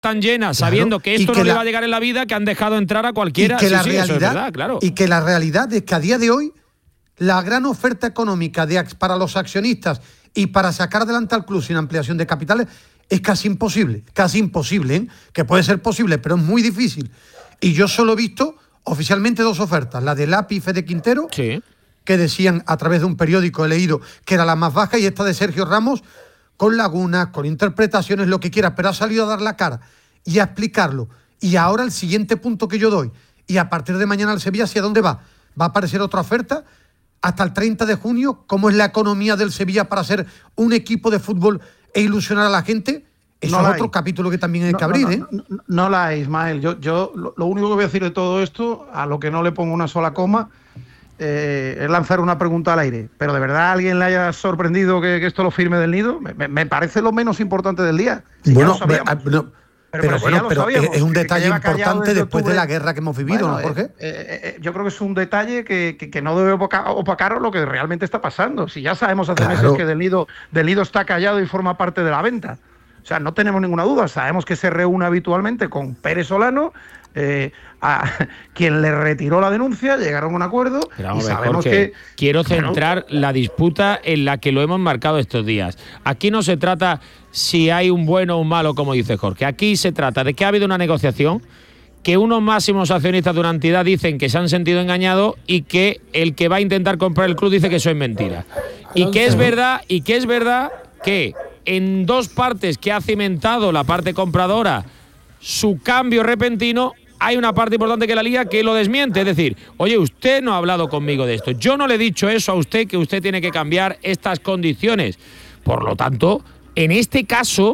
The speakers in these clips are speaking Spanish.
tan llenas, sabiendo que esto no le va a llegar en la vida, que han dejado entrar a cualquiera. Y que la realidad, realidad, eso es verdad, claro. Y que la realidad es que a día de hoy la gran oferta económica para los accionistas y para sacar adelante al club sin ampliación de capitales es casi imposible, ¿eh? Que puede ser posible, pero es muy difícil. Y yo solo he visto oficialmente 2 ofertas, la de Lapi y Fede Quintero, sí, que decían a través de un periódico, he leído, que era la más baja, y esta de Sergio Ramos, con lagunas, con interpretaciones, lo que quiera, pero ha salido a dar la cara y a explicarlo. Y ahora el siguiente punto que yo doy, y a partir de mañana el Sevilla, ¿hacia dónde va? ¿Va a aparecer otra oferta? Hasta el 30 de junio, ¿cómo es la economía del Sevilla para ser un equipo de fútbol e ilusionar a la gente? Eso es otro capítulo que también hay que abrir, No la hay, Ismael. Yo lo único que voy a decir de todo esto, a lo que no le pongo una sola coma, es lanzar una pregunta al aire. ¿Pero de verdad a alguien le haya sorprendido que esto lo firme Del Nido? Me parece lo menos importante del día. Si bueno, pero es un detalle importante después de la guerra que hemos vivido, ¿no, Jorge? Yo creo que es un detalle que no debe opacar lo que realmente está pasando. Si ya sabemos hace meses que Del Nido está callado y forma parte de la venta. O sea, no tenemos ninguna duda. Sabemos que se reúne habitualmente con Pérez Solano, a quien le retiró la denuncia, llegaron a un acuerdo. Pero, y sabemos que quiero centrar la disputa en la que lo hemos marcado estos días. Aquí no se trata si hay un bueno o un malo, como dice Jorge. Aquí se trata de que ha habido una negociación, que unos máximos accionistas de una entidad dicen que se han sentido engañados y que el que va a intentar comprar el club dice que eso es mentira. Y que es verdad que en 2 partes que ha cimentado la parte compradora su cambio repentino, hay una parte importante que la Liga que lo desmiente. Es decir, oye, usted no ha hablado conmigo de esto. Yo no le he dicho eso a usted, que usted tiene que cambiar estas condiciones. Por lo tanto, en este caso,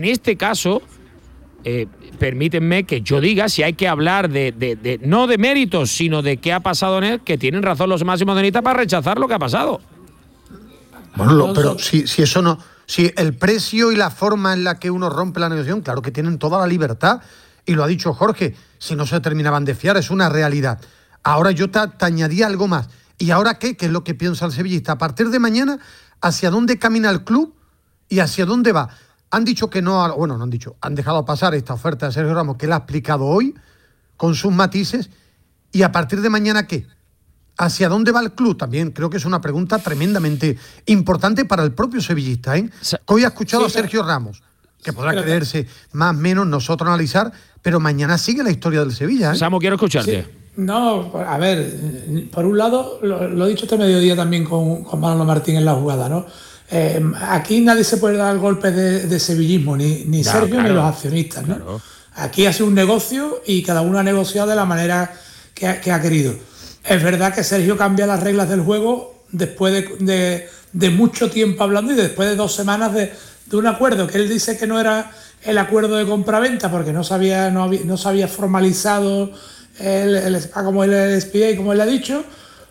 permítanme que yo diga, si hay que hablar de no de méritos, sino de qué ha pasado en él, que tienen razón los máximos de Anita para rechazar lo que ha pasado. Bueno, pero si eso no... Si el precio y la forma en la que uno rompe la negociación, claro que tienen toda la libertad, y lo ha dicho Jorge, si no se terminaban de fiar, es una realidad. Ahora yo te añadía algo más. ¿Y ahora qué? ¿Qué es lo que piensa el sevillista? A partir de mañana, ¿hacia dónde camina el club y hacia dónde va? Han dicho que no, bueno, no han dicho, han dejado pasar esta oferta de Sergio Ramos, que él ha explicado hoy, con sus matices, y a partir de mañana, ¿qué? ¿Hacia dónde va el club? También creo que es una pregunta tremendamente importante para el propio sevillista, ¿eh? Hoy ha escuchado a Sergio Ramos, que podrá creerse más o menos nosotros analizar, pero mañana sigue la historia del Sevilla, ¿eh? Samu, quiero escucharte. Sí. No, a ver, por un lado, lo he dicho este mediodía también con Manolo Martín en la jugada, ¿no? Aquí nadie se puede dar golpes de sevillismo, ni Sergio ni los accionistas, ¿no? Claro. Aquí ha sido un negocio y cada uno ha negociado de la manera que ha querido. Es verdad que Sergio cambia las reglas del juego después de mucho tiempo hablando y después de 2 semanas de un acuerdo que él dice que no era el acuerdo de compraventa porque no se había formalizado como el SPA, como él ha dicho,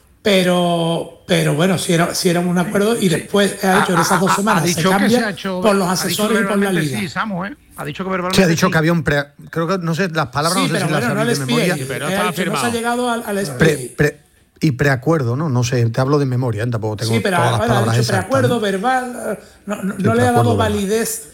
pero bueno, si era un acuerdo y después ha dicho en esas 2 semanas se cambia por los asesores y por la Liga. Sí, Samu, ha dicho que verbalmente. Sí, ha dicho que había un creo que no sé las palabras, sí, no sé si las sabía de memoria. Pero estaba firmado. No se ha llegado al SPA. Y preacuerdo, ¿no? No sé, te hablo de memoria, tampoco tengo todas las palabras ha dicho exactas. Preacuerdo, verbal, no le ha dado validez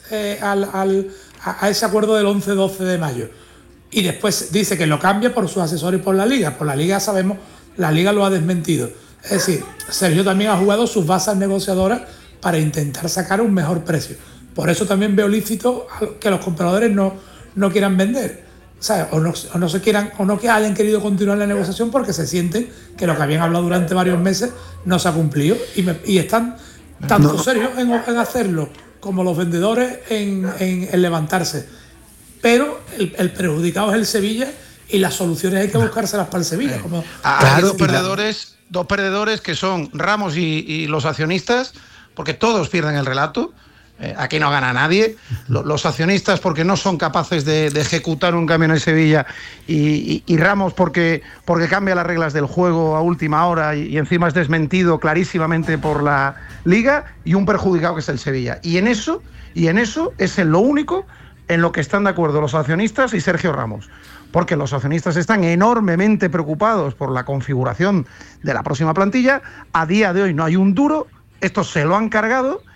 a ese acuerdo del 11-12 de mayo. Y después dice que lo cambia por sus asesores y por la Liga. Por la Liga sabemos, la Liga lo ha desmentido. Es decir, Sergio también ha jugado sus bases negociadoras para intentar sacar un mejor precio. Por eso también veo lícito que los compradores no quieran vender. ¿Sabes? O no se quieran, o no que hayan querido continuar la negociación porque se sienten que lo que habían hablado durante varios meses no se ha cumplido y están tanto serios en hacerlo como los vendedores en levantarse. Pero el perjudicado es el Sevilla y las soluciones hay que buscárselas para el Sevilla. Hay dos perdedores que son Ramos y los accionistas, porque todos pierden el relato. Aquí no gana nadie. Los accionistas porque no son capaces de ejecutar un cambio en el Sevilla y Ramos porque cambia las reglas del juego a última hora y encima es desmentido clarísimamente por la Liga, y un perjudicado que es el Sevilla. Y en eso es en lo único en lo que están de acuerdo los accionistas y Sergio Ramos. Porque los accionistas están enormemente preocupados por la configuración de la próxima plantilla. A día de hoy no hay un duro, estos se lo han cargado.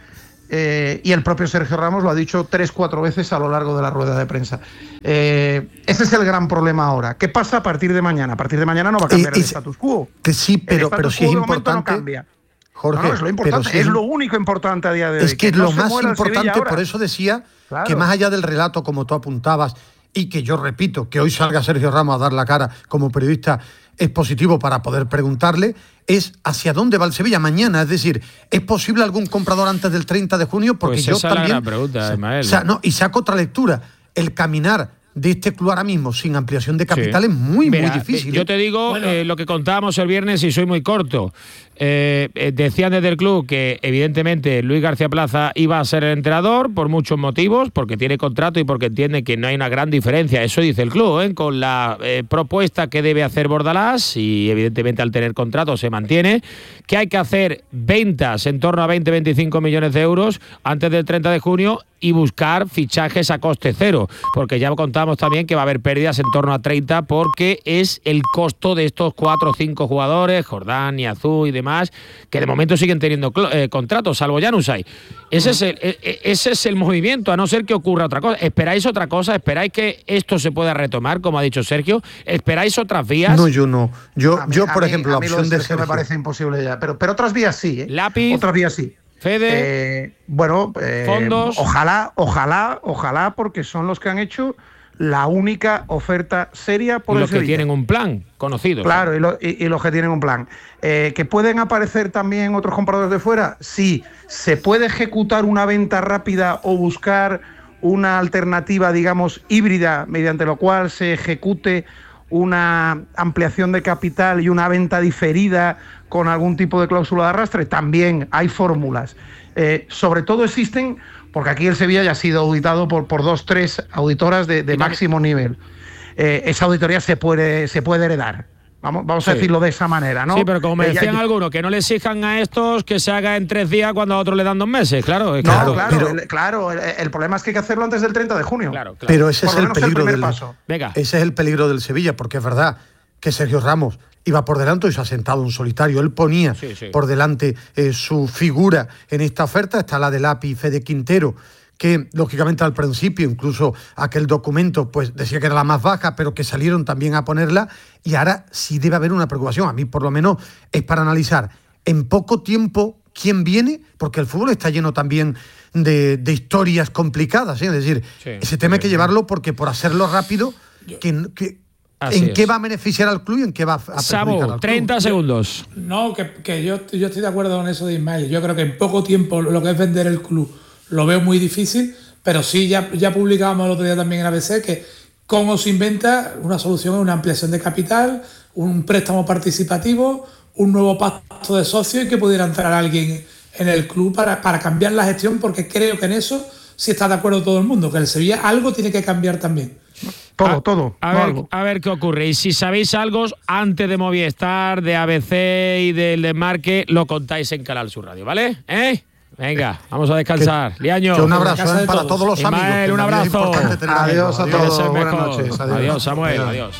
y el propio Sergio Ramos lo ha dicho 3-4 veces a lo largo de la rueda de prensa. Ese es el gran problema ahora. ¿Qué pasa a partir de mañana? A partir de mañana no va a cambiar el status quo. Que sí, pero sí es importante. No cambia. Jorge, no, es lo importante, es lo único importante a día de hoy. Es que es lo más importante, por eso decía que más allá del relato, como tú apuntabas, y que yo repito, que hoy salga Sergio Ramos a dar la cara como periodista es positivo para poder preguntarle, es hacia dónde va el Sevilla mañana. Es decir, ¿es posible algún comprador antes del 30 de junio? Porque pues yo esa también... es la gran pregunta, Ismael. Y saco otra lectura. El caminar de este club ahora mismo sin ampliación de capital es muy difícil. Yo te digo lo que contábamos el viernes y soy muy corto. Decían desde el club que evidentemente Luis García Plaza iba a ser el entrenador por muchos motivos, porque tiene contrato y porque entiende que no hay una gran diferencia, eso dice el club, con la propuesta que debe hacer Bordalás, y evidentemente al tener contrato se mantiene, que hay que hacer ventas en torno a 20-25 millones de euros antes del 30 de junio y buscar fichajes a coste cero, porque ya contamos también que va a haber pérdidas en torno a 30 porque es el costo de estos 4 o 5 jugadores, Jordán, Niazú y demás, que de momento siguen teniendo contratos, salvo Januzaj. Ese es el movimiento, a no ser que ocurra otra cosa. ¿Esperáis otra cosa? ¿Esperáis que esto se pueda retomar, como ha dicho Sergio? ¿Esperáis otras vías? No, yo no. Yo por ejemplo, la opción de Sergio me parece imposible ya, pero otras vías sí, ¿eh? Lápiz. Otras vías sí. Fede. Fondos. Ojalá, porque son los que han hecho la única oferta seria por el Sevilla. Los que tienen un plan conocido. Claro, y los que tienen un plan. ¿Que pueden aparecer también otros compradores de fuera? Sí. ¿Se puede ejecutar una venta rápida o buscar una alternativa, digamos, híbrida, mediante lo cual se ejecute una ampliación de capital y una venta diferida con algún tipo de cláusula de arrastre? También hay fórmulas. Sobre todo existen, porque aquí el Sevilla ya ha sido auditado por 2-3 auditoras de máximo nivel. Esa auditoría se puede heredar. Vamos a decirlo de esa manera, ¿no? Sí, pero como me decían algunos, que no le exijan a estos que se haga en 3 días cuando a otros le dan 2 meses, claro. Claro, el problema es que hay que hacerlo antes del 30 de junio. Claro. Pero ese es el peligro Venga. Ese es el peligro del Sevilla, porque es verdad que Sergio Ramos iba por delante y se ha sentado un solitario. Él ponía por delante su figura en esta oferta. Está la de Lapi y Fede Quintero, que lógicamente al principio, incluso aquel documento, pues decía que era la más baja, pero que salieron también a ponerla, y ahora sí debe haber una preocupación. A mí, por lo menos, es para analizar en poco tiempo quién viene, porque el fútbol está lleno también de historias complicadas, ¿eh? Es decir, ese tema hay que llevarlo, porque por hacerlo rápido, ¿en qué va a beneficiar al club y en qué va a perjudicar al club? 30 segundos. No, que yo estoy de acuerdo con eso de Ismael. Yo creo que en poco tiempo lo que es vender el club lo veo muy difícil, pero sí, ya publicábamos el otro día también en ABC que con o sin venta una solución es una ampliación de capital, un préstamo participativo, un nuevo pacto de socios y que pudiera entrar alguien en el club para cambiar la gestión, porque creo que en eso sí está de acuerdo todo el mundo, que el Sevilla algo tiene que cambiar también. Todo. A ver qué ocurre. Y si sabéis algo antes de Movistar, de ABC y del Desmarque, lo contáis en Canal Sur Radio, ¿vale? Venga, vamos a descansar. Liaño. Un abrazo para todos los amigos. Ismael, un abrazo. Adiós a todos. Buenas noches. Adiós, Samuel. Adiós.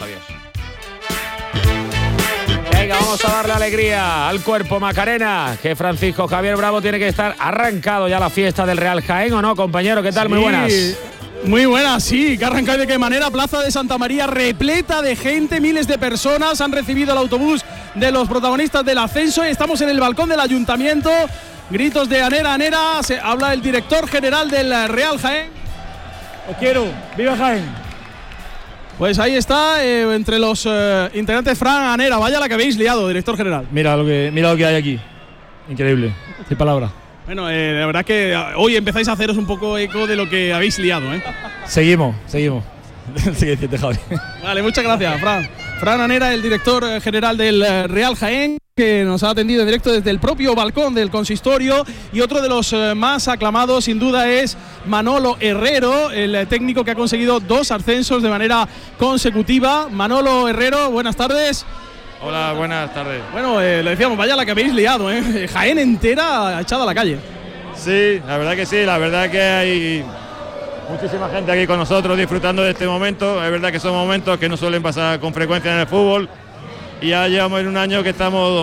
Venga, vamos a darle alegría al cuerpo Macarena, que Francisco Javier Bravo tiene que estar arrancado ya la fiesta del Real Jaén, ¿o no, compañero? ¿Qué tal? Sí. Muy buenas. Muy buenas, sí, que arranca de qué manera. Plaza de Santa María repleta de gente, miles de personas han recibido el autobús de los protagonistas del ascenso y estamos en el balcón del ayuntamiento. Gritos de Anera, Anera, se habla el director general del Real Jaén. Os quiero, viva Jaén. Pues ahí está, entre los integrantes, Fran Anera. Vaya la que habéis liado, director general. Mira lo que hay aquí, increíble, sin palabras. Bueno, la verdad que hoy empezáis a haceros un poco eco de lo que habéis liado, ¿eh? Seguimos. Sigue diciendo, Javi. Vale, muchas gracias, Fran. Fran Anera, el director general del Real Jaén, que nos ha atendido en directo desde el propio balcón del consistorio. Y otro de los más aclamados, sin duda, es Manolo Herrero, el técnico que ha conseguido 2 ascensos de manera consecutiva. Manolo Herrero, buenas tardes. Hola, buenas tardes. Bueno, lo decíamos, vaya la que habéis liado, ¿eh? Jaén entera echada a la calle. Sí, la verdad que hay muchísima gente aquí con nosotros disfrutando de este momento. Es verdad que son momentos que no suelen pasar con frecuencia en el fútbol y ya llevamos en un año que estamos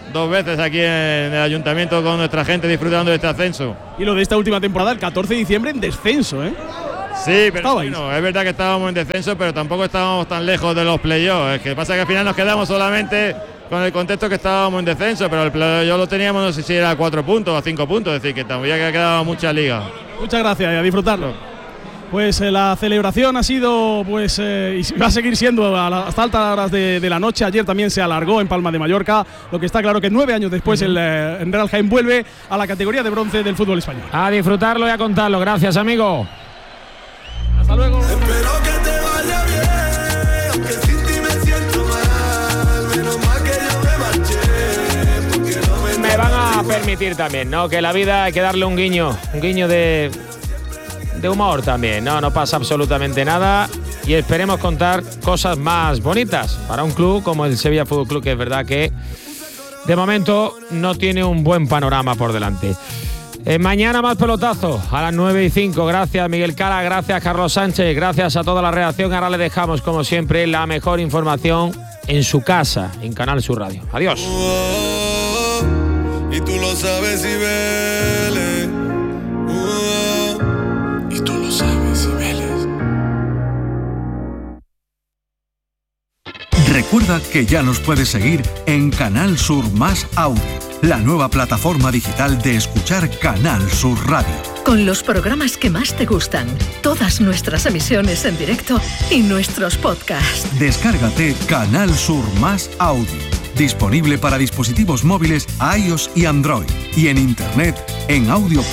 2 veces aquí en el ayuntamiento con nuestra gente disfrutando de este ascenso. Y lo de esta última temporada, el 14 de diciembre, en descenso, ¿eh? Sí, pero bueno, es verdad que estábamos en descenso, pero tampoco estábamos tan lejos de los playoffs. Es que pasa que al final nos quedamos solamente con el contexto que estábamos en descenso, pero el playoff lo teníamos, no sé si era a 4 puntos o a 5 puntos, es decir, que todavía quedaba mucha liga. Muchas gracias y a disfrutarlo. Pues la celebración ha sido, pues, y va a seguir siendo hasta altas horas de la noche. Ayer también se alargó en Palma de Mallorca. Lo que está claro que 9 años después el Real Jaén vuelve a la categoría de bronce del fútbol español. A disfrutarlo y a contarlo. Gracias, amigo. Hasta luego. Espero que te vaya bien, aunque sin ti me siento mal. Menos mal que yo me marché, porque no Me van a permitir también, ¿no? Que la vida hay que darle un guiño de humor también, ¿no? No pasa absolutamente nada y esperemos contar cosas más bonitas para un club como el Sevilla Fútbol Club, que es verdad que de momento no tiene un buen panorama por delante. Mañana más pelotazo a las 9:05. Gracias Miguel Cala, gracias Carlos Sánchez, gracias a toda la redacción. Ahora le dejamos como siempre la mejor información en su casa, en Canal Sur Radio. Adiós. Y tú lo sabes, Cibeles. Y tú lo sabes, Cibeles. Recuerda que ya nos puedes seguir en Canal Sur Más Audio, la nueva plataforma digital de escuchar Canal Sur Radio. Con los programas que más te gustan, todas nuestras emisiones en directo y nuestros podcasts. Descárgate Canal Sur Más Audio, disponible para dispositivos móviles iOS y Android, y en internet en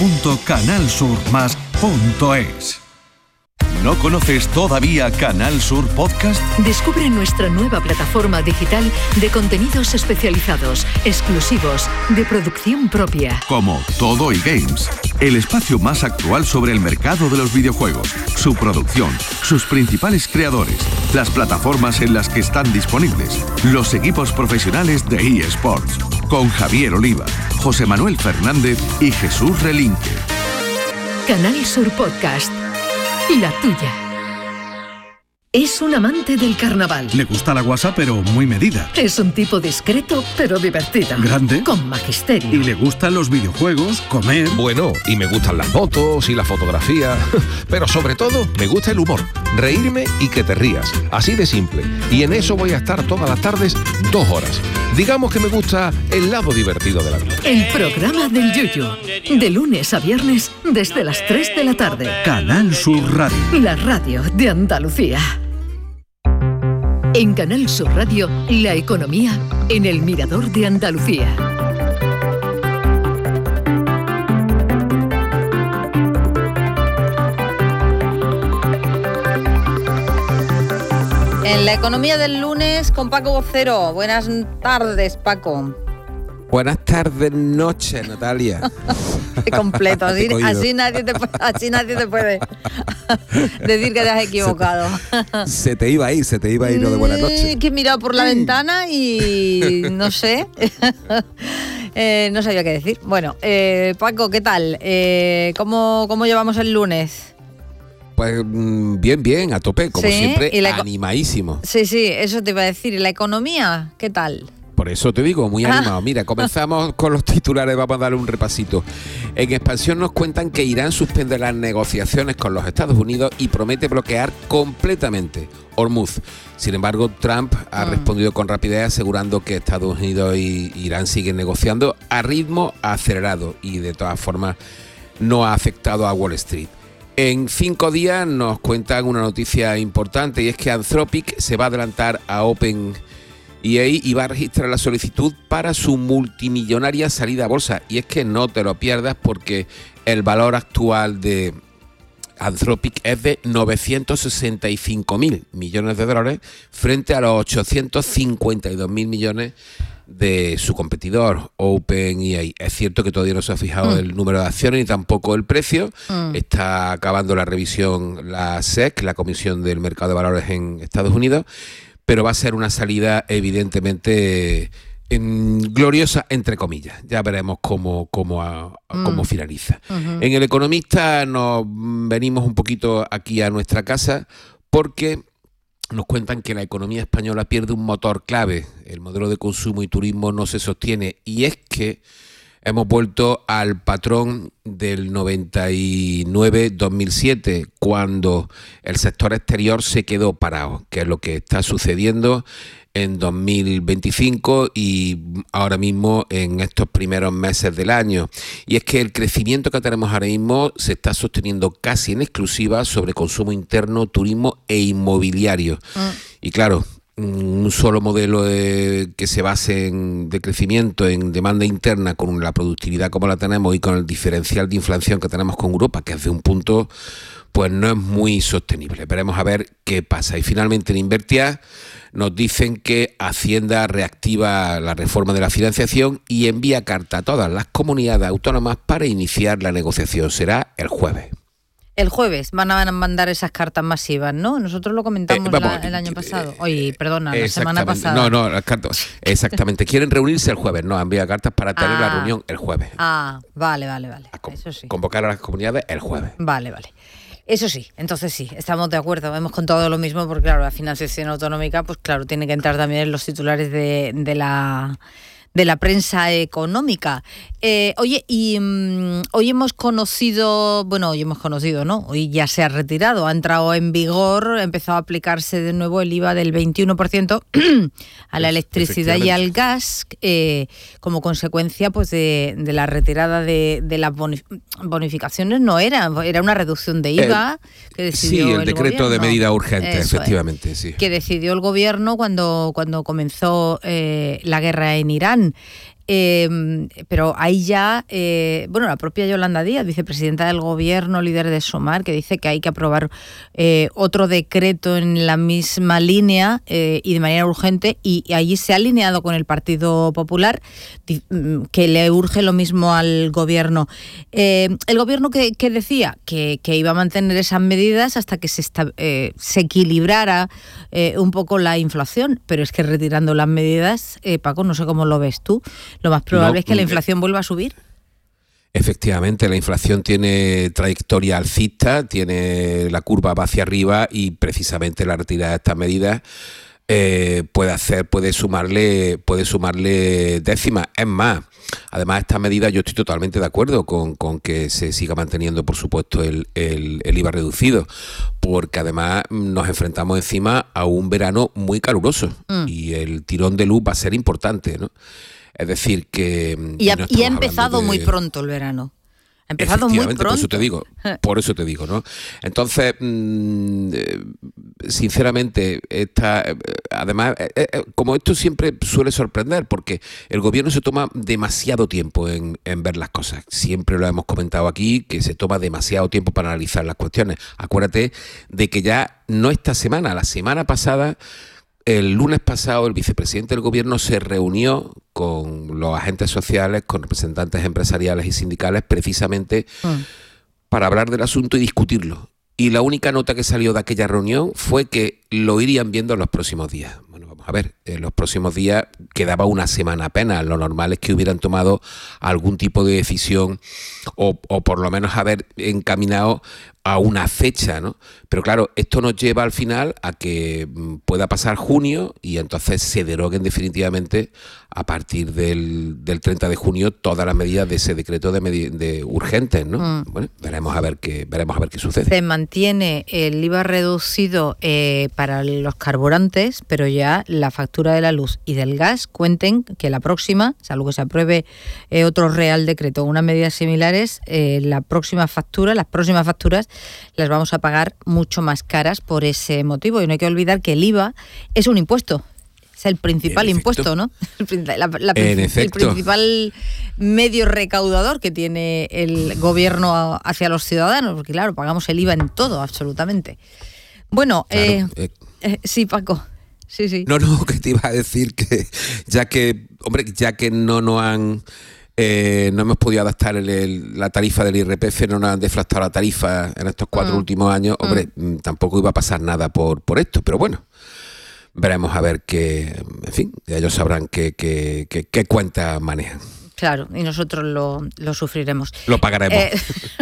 audio.canalsurmas.es. ¿No conoces todavía Canal Sur Podcast? Descubre nuestra nueva plataforma digital de contenidos especializados, exclusivos, de producción propia. Como Todo y Games, el espacio más actual sobre el mercado de los videojuegos, su producción, sus principales creadores, las plataformas en las que están disponibles, los equipos profesionales de eSports, con Javier Oliva, José Manuel Fernández y Jesús Relinque. Canal Sur Podcast. La tuya. Es un amante del carnaval. Le gusta la guasa, pero muy medida. Es un tipo discreto, pero divertido. Grande. Con magisterio. Y le gustan los videojuegos, comer. Bueno, y me gustan las motos y la fotografía. Pero sobre todo, me gusta el humor. Reírme y que te rías. Así de simple. Y en eso voy a estar todas las tardes 2 horas. Digamos que me gusta el lado divertido de la vida. El programa del Yuyu. De lunes a viernes, desde las 3 de la tarde. Canal Sur Radio. La radio de Andalucía. En Canal Sur Radio, la economía en el Mirador de Andalucía. En la economía del lunes con Paco Vocero. Buenas tardes, Paco. Buenas tardes, noches, Natalia. Completo, así nadie te puede decir que te has equivocado. Se te iba a ir lo de buenas noches. Que he mirado por la ventana y no sé. No sabía qué decir. Bueno, Paco, ¿qué tal? ¿Cómo llevamos el lunes? Pues bien, a tope, como siempre, animadísimo. Sí, eso te iba a decir. ¿Y la economía? ¿Qué tal? Por eso te digo, muy animado. Mira, comenzamos con los titulares, vamos a darle un repasito. En Expansión nos cuentan que Irán suspende las negociaciones con los Estados Unidos y promete bloquear completamente Hormuz. Sin embargo, Trump ha respondido con rapidez asegurando que Estados Unidos y Irán siguen negociando a ritmo acelerado y de todas formas no ha afectado a Wall Street. En 5 días nos cuentan una noticia importante y es que Anthropic se va a adelantar a OpenAI y va a registrar la solicitud para su multimillonaria salida a bolsa. Y es que no te lo pierdas porque el valor actual de Anthropic es de 965.000 millones de dólares frente a los 852.000 millones de su competidor OpenAI. Es cierto que todavía no se ha fijado el número de acciones ni tampoco el precio. Está acabando la revisión la SEC, la Comisión del Mercado de Valores en Estados Unidos, pero va a ser una salida evidentemente gloriosa, entre comillas. Ya veremos cómo finaliza. En El Economista nos venimos un poquito aquí a nuestra casa porque nos cuentan que la economía española pierde un motor clave, el modelo de consumo y turismo no se sostiene, y es que hemos vuelto al patrón del 99-2007, cuando el sector exterior se quedó parado, que es lo que está sucediendo en 2025 y ahora mismo en estos primeros meses del año. Y es que el crecimiento que tenemos ahora mismo se está sosteniendo casi en exclusiva sobre consumo interno, turismo e inmobiliario. Y claro, un solo modelo que se base de crecimiento en demanda interna, con la productividad como la tenemos y con el diferencial de inflación que tenemos con Europa, que es de un punto, pues no es muy sostenible. Veremos a ver qué pasa. Y finalmente en Invertia nos dicen que Hacienda reactiva la reforma de la financiación y envía carta a todas las comunidades autónomas para iniciar la negociación. Será el jueves. El jueves van a mandar esas cartas masivas, ¿no? Nosotros lo comentamos el año pasado. Oye, perdona, la semana pasada. No, las cartas. Exactamente. Quieren reunirse el jueves. No, envía cartas para tener la reunión el jueves. Vale. Eso sí. Convocar a las comunidades el jueves. Vale. Eso sí, entonces sí, estamos de acuerdo. Hemos contado lo mismo porque, claro, la financiación autonómica, pues claro, tiene que entrar también en los titulares de la prensa económica. Oye, y hoy hemos conocido, ¿no? Hoy ya se ha retirado, ha entrado en vigor, ha empezado a aplicarse de nuevo el IVA del 21% a la electricidad y al gas, como consecuencia pues de la retirada de las bonificaciones. No era una reducción de IVA que decidió el decreto gobierno. De medida urgente, Eso efectivamente, sí. Que decidió el gobierno cuando comenzó la guerra en Irán. Pero ahí ya, la propia Yolanda Díaz, vicepresidenta del gobierno, líder de SOMAR, que dice que hay que aprobar otro decreto en la misma línea y de manera urgente, y allí se ha alineado con el Partido Popular, que le urge lo mismo al gobierno. El gobierno que decía que iba a mantener esas medidas hasta que se equilibrara un poco la inflación, pero es que retirando las medidas, Paco, no sé cómo lo ves tú. Lo más probable es que la inflación vuelva a subir. Efectivamente, la inflación tiene trayectoria alcista, tiene la curva va hacia arriba y precisamente la retirada de estas medidas puede sumarle décimas. Es más, además estas medidas yo estoy totalmente de acuerdo con que se siga manteniendo, por supuesto, el IVA reducido, porque además nos enfrentamos encima a un verano muy caluroso y el tirón de luz va a ser importante, ¿no? Es decir, que... Y ha empezado muy pronto el verano. Ha empezado muy pronto. Por eso te digo, ¿no? Entonces, sinceramente, además, como esto siempre suele sorprender, porque el gobierno se toma demasiado tiempo en ver las cosas. Siempre lo hemos comentado aquí, que se toma demasiado tiempo para analizar las cuestiones. Acuérdate de que ya no esta semana, la semana pasada, el lunes pasado, el vicepresidente del gobierno se reunió con los agentes sociales, con representantes empresariales y sindicales, precisamente para hablar del asunto y discutirlo. Y la única nota que salió de aquella reunión fue que lo irían viendo en los próximos días. Bueno, vamos a ver, en los próximos días quedaba una semana apenas. Lo normal es que hubieran tomado algún tipo de decisión o por lo menos haber encaminado a una fecha, ¿no? Pero claro, esto nos lleva al final a que pueda pasar junio y entonces se deroguen definitivamente a partir del 30 de junio todas las medidas de ese decreto de urgentes, ¿no? Bueno, veremos a ver qué sucede. Se mantiene el IVA reducido para los carburantes, pero ya la factura de la luz y del gas, cuenten que la próxima, salvo que se apruebe otro real decreto, unas medidas similares, las próximas facturas las vamos a pagar mucho más caras por ese motivo. Y no hay que olvidar que el IVA es un impuesto. Es el principal impuesto, ¿no? El principal medio recaudador que tiene el gobierno hacia los ciudadanos, porque claro, pagamos el IVA en todo, absolutamente. Bueno, claro, sí, Paco. Sí. No, que te iba a decir que ya que no nos han... no hemos podido adaptar la tarifa del IRPF, no nos han deflactado la tarifa en estos 4 últimos años, tampoco iba a pasar nada por esto, pero bueno, veremos a ver qué, en fin, ellos sabrán qué cuentas manejan. Claro, y nosotros lo sufriremos. Lo pagaremos.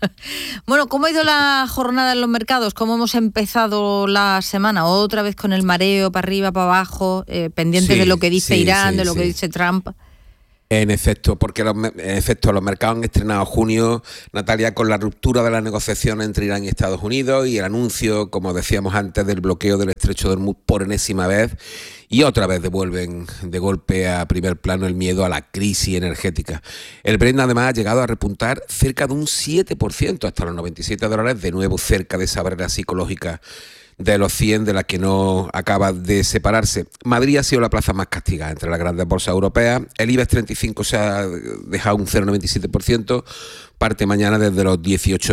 Bueno, ¿cómo ha ido la jornada en los mercados? ¿Cómo hemos empezado la semana? Otra vez con el mareo para arriba, para abajo, pendientes de lo que dice Irán, de lo que dice Trump. En efecto, porque los mercados han estrenado junio, Natalia, con la ruptura de las negociaciones entre Irán y Estados Unidos y el anuncio, como decíamos antes, del bloqueo del estrecho de Hormuz por enésima vez, y otra vez devuelven de golpe a primer plano el miedo a la crisis energética. El Brent además ha llegado a repuntar cerca de un 7% hasta los $97, de nuevo cerca de esa barrera psicológica de los 100 de la que no acaba de separarse. Madrid ha sido la plaza más castigada entre las grandes bolsas europeas. El IBEX 35 se ha dejado un 0,97%, parte mañana desde los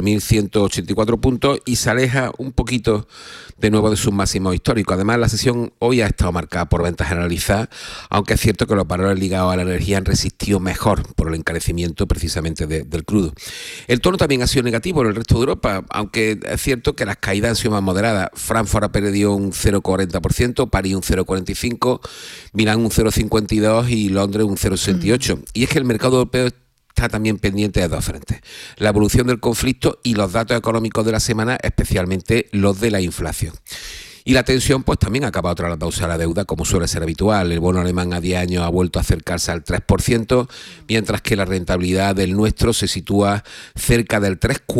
18.184 puntos y se aleja un poquito de nuevo de sus máximos históricos. Además, la sesión hoy ha estado marcada por ventas generalizadas, aunque es cierto que los valores ligados a la energía han resistido mejor por el encarecimiento precisamente del crudo. El tono también ha sido negativo en el resto de Europa, aunque es cierto que las caídas han sido más moderadas. Frankfurt ha perdido un 0,40%, París un 0,45%, Milán un 0,52% y Londres un 0,68%. Y es que el mercado europeo está también pendiente de dos frentes: la evolución del conflicto y los datos económicos de la semana, especialmente los de la inflación. Y la tensión pues también ha acabado trasladándose a la deuda, como suele ser habitual. El bono alemán a 10 años ha vuelto a acercarse al 3%, mientras que la rentabilidad del nuestro se sitúa cerca del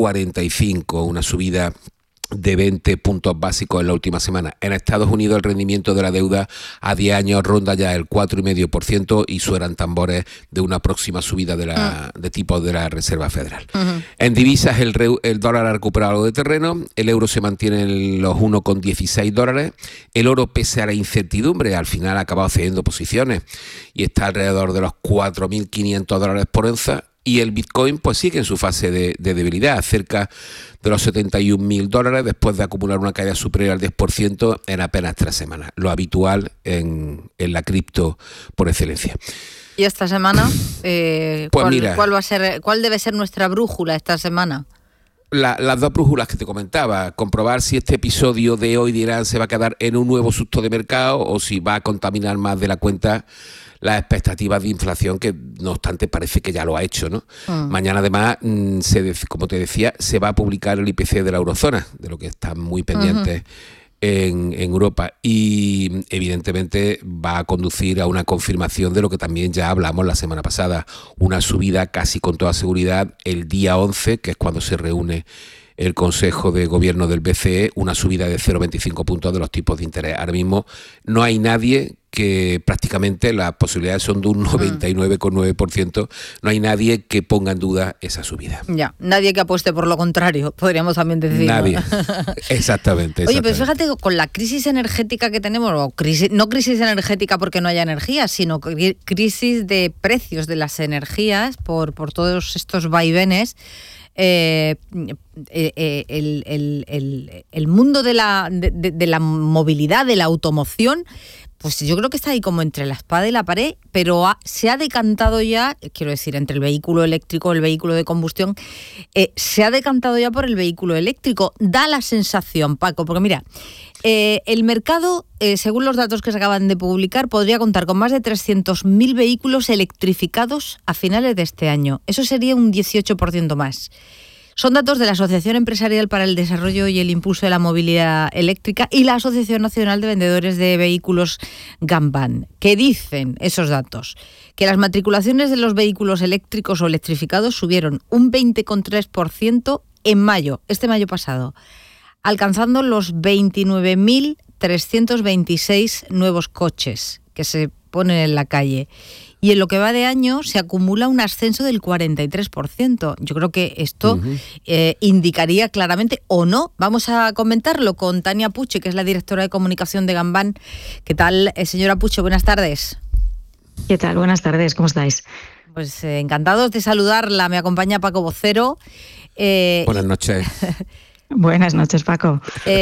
3,45%, una subida de 20 puntos básicos en la última semana. En Estados Unidos el rendimiento de la deuda a 10 años ronda ya el 4,5% y suenan tambores de una próxima subida de tipos de la Reserva Federal. En divisas el dólar ha recuperado algo de terreno, el euro se mantiene en los $1,16, el oro, pese a la incertidumbre, al final ha acabado cediendo posiciones y está alrededor de los $4.500 por onza. Y el Bitcoin pues sigue en su fase de debilidad, cerca de los $71.000, después de acumular una caída superior al 10% en apenas 3 semanas, lo habitual en la cripto por excelencia. ¿Y esta semana? Pues ¿Cuál debe ser nuestra brújula esta semana? Las dos brújulas que te comentaba: comprobar si este episodio de hoy de Irán se va a quedar en un nuevo susto de mercado o si va a contaminar más de la cuenta las expectativas de inflación, que no obstante parece que ya lo ha hecho, ¿no? Mañana además, como te decía, se va a publicar el IPC de la eurozona, de lo que están muy pendientes en Europa, y evidentemente va a conducir a una confirmación de lo que también ya hablamos la semana pasada, una subida casi con toda seguridad el día 11, que es cuando se reúne el Consejo de Gobierno del BCE, una subida de 0,25 puntos de los tipos de interés. Ahora mismo no hay nadie, que prácticamente las posibilidades son de un 99,9%, no hay nadie que ponga en duda esa subida. Ya, nadie que apueste por lo contrario, podríamos también decir. Nadie, exactamente. Oye, pero fíjate, con la crisis energética que tenemos, no crisis energética porque no haya energía, sino crisis de precios de las energías por todos estos vaivenes, el mundo de la movilidad, de la automoción, pues yo creo que está ahí como entre la espada y la pared, pero se ha decantado ya, quiero decir, entre el vehículo eléctrico y el vehículo de combustión, se ha decantado ya por el vehículo eléctrico. Da la sensación, Paco, porque mira, el mercado, según los datos que se acaban de publicar, podría contar con más de 300.000 vehículos electrificados a finales de este año. Eso sería un 18% más. Son datos de la Asociación Empresarial para el Desarrollo y el Impulso de la Movilidad Eléctrica y la Asociación Nacional de Vendedores de Vehículos Gamban, que dicen esos datos, que las matriculaciones de los vehículos eléctricos o electrificados subieron un 20,3% en mayo, este mayo pasado, alcanzando los 29.326 nuevos coches que se ponen en la calle. Y en lo que va de año se acumula un ascenso del 43%. Yo creo que esto indicaría claramente, o no, vamos a comentarlo con Tania Puche, que es la directora de comunicación de Gamban. ¿Qué tal, señora Puche? Buenas tardes. ¿Qué tal? Buenas tardes, ¿cómo estáis? Pues encantados de saludarla. Me acompaña Paco Vocero. Buenas noches. Buenas noches, Paco.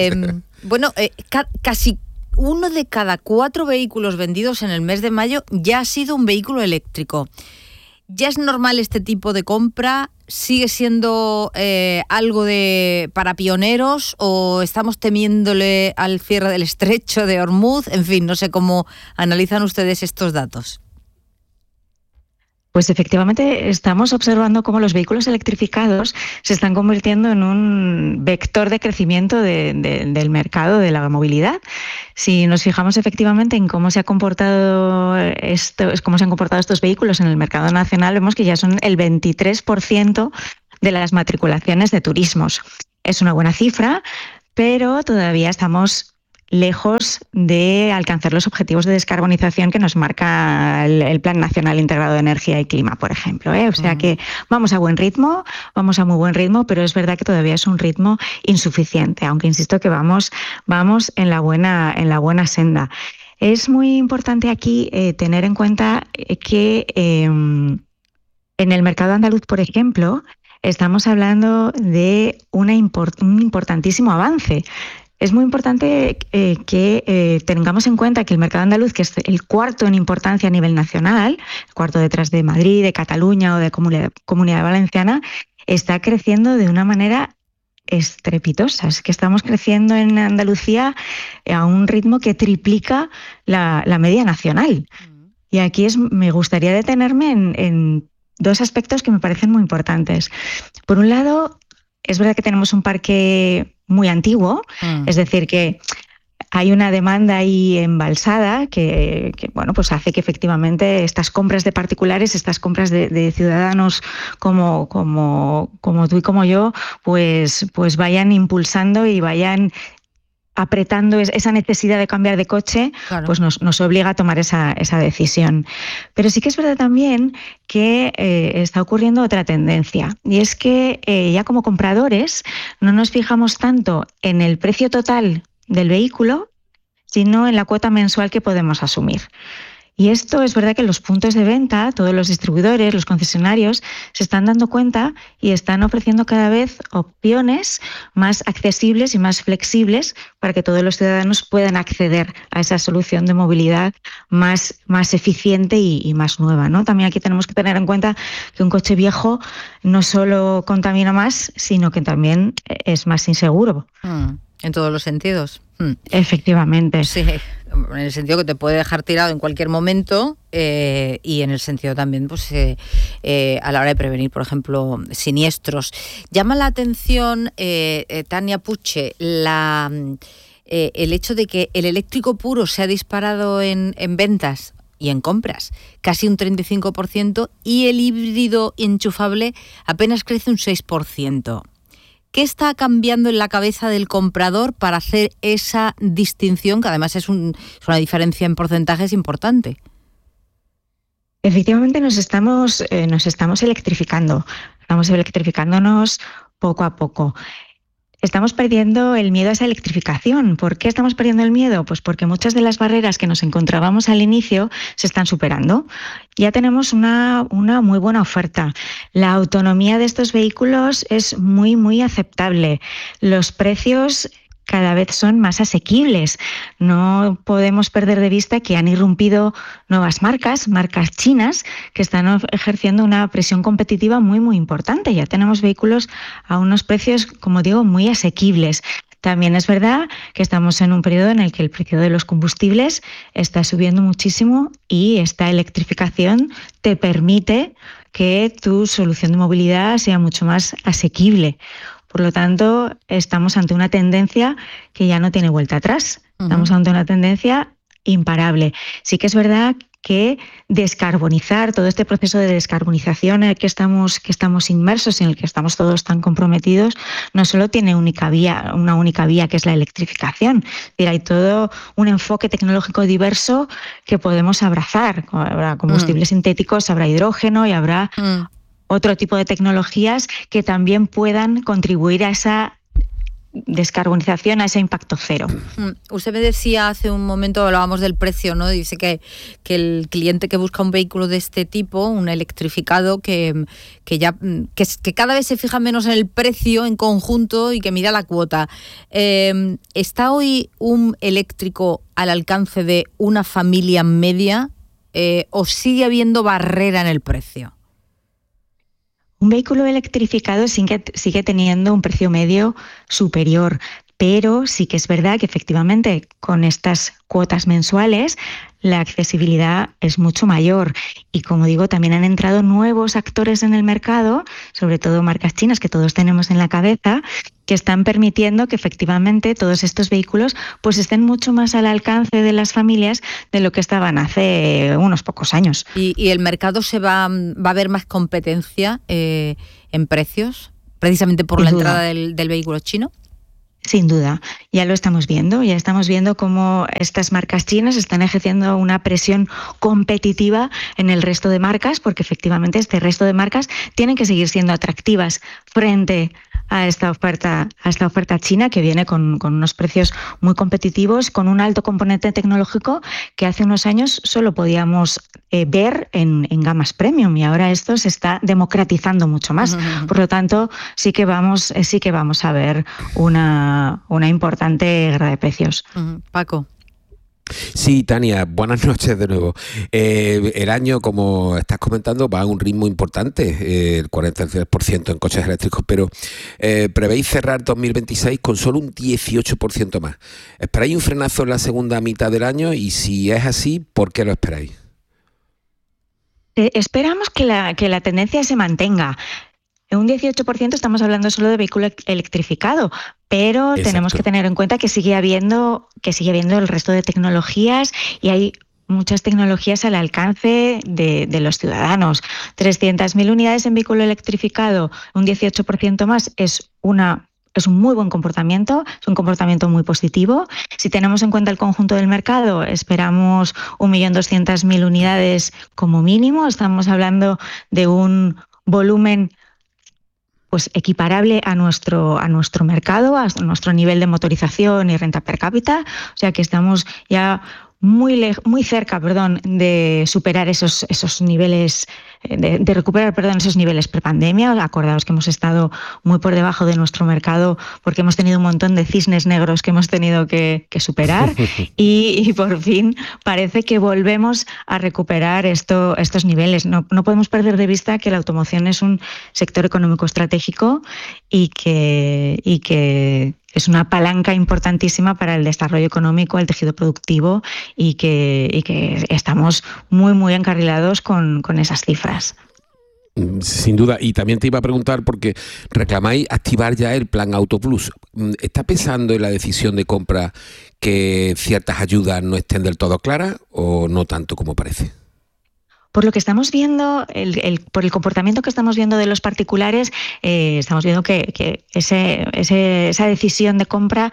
Casi 1 de cada 4 vehículos vendidos en el mes de mayo ya ha sido un vehículo eléctrico. ¿Ya es normal este tipo de compra? ¿Sigue siendo algo para pioneros o estamos temiéndole al cierre del estrecho de Hormuz? En fin, no sé cómo analizan ustedes estos datos. Pues efectivamente estamos observando cómo los vehículos electrificados se están convirtiendo en un vector de crecimiento del mercado de la movilidad. Si nos fijamos efectivamente en cómo se han comportado estos vehículos en el mercado nacional, vemos que ya son el 23% de las matriculaciones de turismos. Es una buena cifra, pero todavía estamos lejos de alcanzar los objetivos de descarbonización que nos marca el Plan Nacional Integrado de Energía y Clima, por ejemplo, ¿eh? O sea que vamos a muy buen ritmo, pero es verdad que todavía es un ritmo insuficiente, aunque insisto que vamos en la buena senda. Es muy importante aquí tener en cuenta que en el mercado andaluz, por ejemplo, estamos hablando de un importantísimo avance. Es muy importante que tengamos en cuenta que el mercado andaluz, que es el cuarto en importancia a nivel nacional, el cuarto detrás de Madrid, de Cataluña o de Comunidad Valenciana, está creciendo de una manera estrepitosa. Es que estamos creciendo en Andalucía a un ritmo que triplica la media nacional. Y aquí me gustaría detenerme en dos aspectos que me parecen muy importantes. Por un lado, es verdad que tenemos un parque muy antiguo, es decir, que hay una demanda ahí embalsada que bueno, pues hace que efectivamente estas compras de particulares, estas compras de ciudadanos como tú y como yo, pues vayan impulsando y vayan apretando esa necesidad de cambiar de coche, claro, pues nos obliga a tomar esa decisión. Pero sí que es verdad también que está ocurriendo otra tendencia, y es que ya como compradores no nos fijamos tanto en el precio total del vehículo, sino en la cuota mensual que podemos asumir. Y esto es verdad que los puntos de venta, todos los distribuidores, los concesionarios, se están dando cuenta y están ofreciendo cada vez opciones más accesibles y más flexibles para que todos los ciudadanos puedan acceder a esa solución de movilidad más eficiente y más nueva, ¿no? También aquí tenemos que tener en cuenta que un coche viejo no solo contamina más, sino que también es más inseguro. En todos los sentidos. Efectivamente. Sí, en el sentido que te puede dejar tirado en cualquier momento y en el sentido también pues a la hora de prevenir, por ejemplo, siniestros. Llama la atención, Tania Puche, el hecho de que el eléctrico puro se ha disparado en ventas y en compras, casi un 35%, y el híbrido enchufable apenas crece un 6%. ¿Qué está cambiando en la cabeza del comprador para hacer esa distinción, que además es una diferencia en porcentajes importante? Efectivamente nos estamos electrificando, estamos electrificándonos poco a poco. Estamos perdiendo el miedo a esa electrificación. ¿Por qué estamos perdiendo el miedo? Pues porque muchas de las barreras que nos encontrábamos al inicio se están superando. Ya tenemos una muy buena oferta. La autonomía de estos vehículos es muy, muy aceptable. Los precios cada vez son más asequibles. No podemos perder de vista que han irrumpido nuevas marcas chinas, que están ejerciendo una presión competitiva muy, muy importante. Ya tenemos vehículos a unos precios, como digo, muy asequibles. También es verdad que estamos en un periodo en el que el precio de los combustibles está subiendo muchísimo y esta electrificación te permite que tu solución de movilidad sea mucho más asequible. Por lo tanto, estamos ante una tendencia que ya no tiene vuelta atrás. Estamos ante una tendencia imparable. Sí que es verdad que descarbonizar, todo este proceso de descarbonización en el que estamos inmersos, en el que estamos todos tan comprometidos, no solo tiene una única vía que es la electrificación. Es decir, hay todo un enfoque tecnológico diverso que podemos abrazar. Habrá combustibles sintéticos, habrá hidrógeno y habrá otro tipo de tecnologías que también puedan contribuir a esa descarbonización, a ese impacto cero. Usted me decía hace un momento, hablábamos del precio, ¿no? Dice que el cliente que busca un vehículo de este tipo, un electrificado, que cada vez se fija menos en el precio en conjunto y que mira la cuota. ¿Está hoy un eléctrico al alcance de una familia media o sigue habiendo barrera en el precio? Un vehículo electrificado sigue teniendo un precio medio superior, pero sí que es verdad que efectivamente con estas cuotas mensuales la accesibilidad es mucho mayor y, como digo, también han entrado nuevos actores en el mercado, sobre todo marcas chinas que todos tenemos en la cabeza, que están permitiendo que efectivamente todos estos vehículos pues estén mucho más al alcance de las familias de lo que estaban hace unos pocos años. ¿Y el mercado va a haber más competencia en precios, precisamente por la entrada del vehículo chino? Sin duda, ya estamos viendo cómo estas marcas chinas están ejerciendo una presión competitiva en el resto de marcas, porque efectivamente este resto de marcas tienen que seguir siendo atractivas frente a esta oferta china, que viene con unos precios muy competitivos, con un alto componente tecnológico que hace unos años solo podíamos ver en gamas premium, y ahora esto se está democratizando mucho más. Por lo tanto, sí que vamos a ver una importante guerra de precios. Paco. Sí, Tania, buenas noches de nuevo. El año, como estás comentando, va a un ritmo importante, el 43% en coches eléctricos, pero prevéis cerrar 2026 con solo un 18% más. ¿Esperáis un frenazo en la segunda mitad del año? Y si es así, ¿por qué lo esperáis? Esperamos que la tendencia se mantenga. En un 18% estamos hablando solo de vehículo electrificado, pero Exacto. Tenemos que tener en cuenta que sigue habiendo el resto de tecnologías, y hay muchas tecnologías al alcance de los ciudadanos. 300.000 unidades en vehículo electrificado, un 18% más es un muy buen comportamiento, es un comportamiento muy positivo. Si tenemos en cuenta el conjunto del mercado, esperamos 1.200.000 unidades como mínimo. Estamos hablando de un volumen pues equiparable a nuestro mercado, a nuestro nivel de motorización y renta per cápita. O sea que estamos ya muy cerca, de superar esos niveles, de recuperar, esos niveles prepandemia. Acordaos que hemos estado muy por debajo de nuestro mercado porque hemos tenido un montón de cisnes negros que hemos tenido que superar y por fin parece que volvemos a recuperar estos niveles. No podemos perder de vista que la automoción es un sector económico estratégico y que es una palanca importantísima para el desarrollo económico, el tejido productivo, y que estamos muy encarrilados con esas cifras. Sin duda, y también te iba a preguntar, porque reclamáis activar ya el plan Auto Plus. ¿Está pesando en la decisión de compra que ciertas ayudas no estén del todo claras o no tanto como parece? Por lo que estamos viendo, por el comportamiento que estamos viendo de los particulares, estamos viendo que esa decisión de compra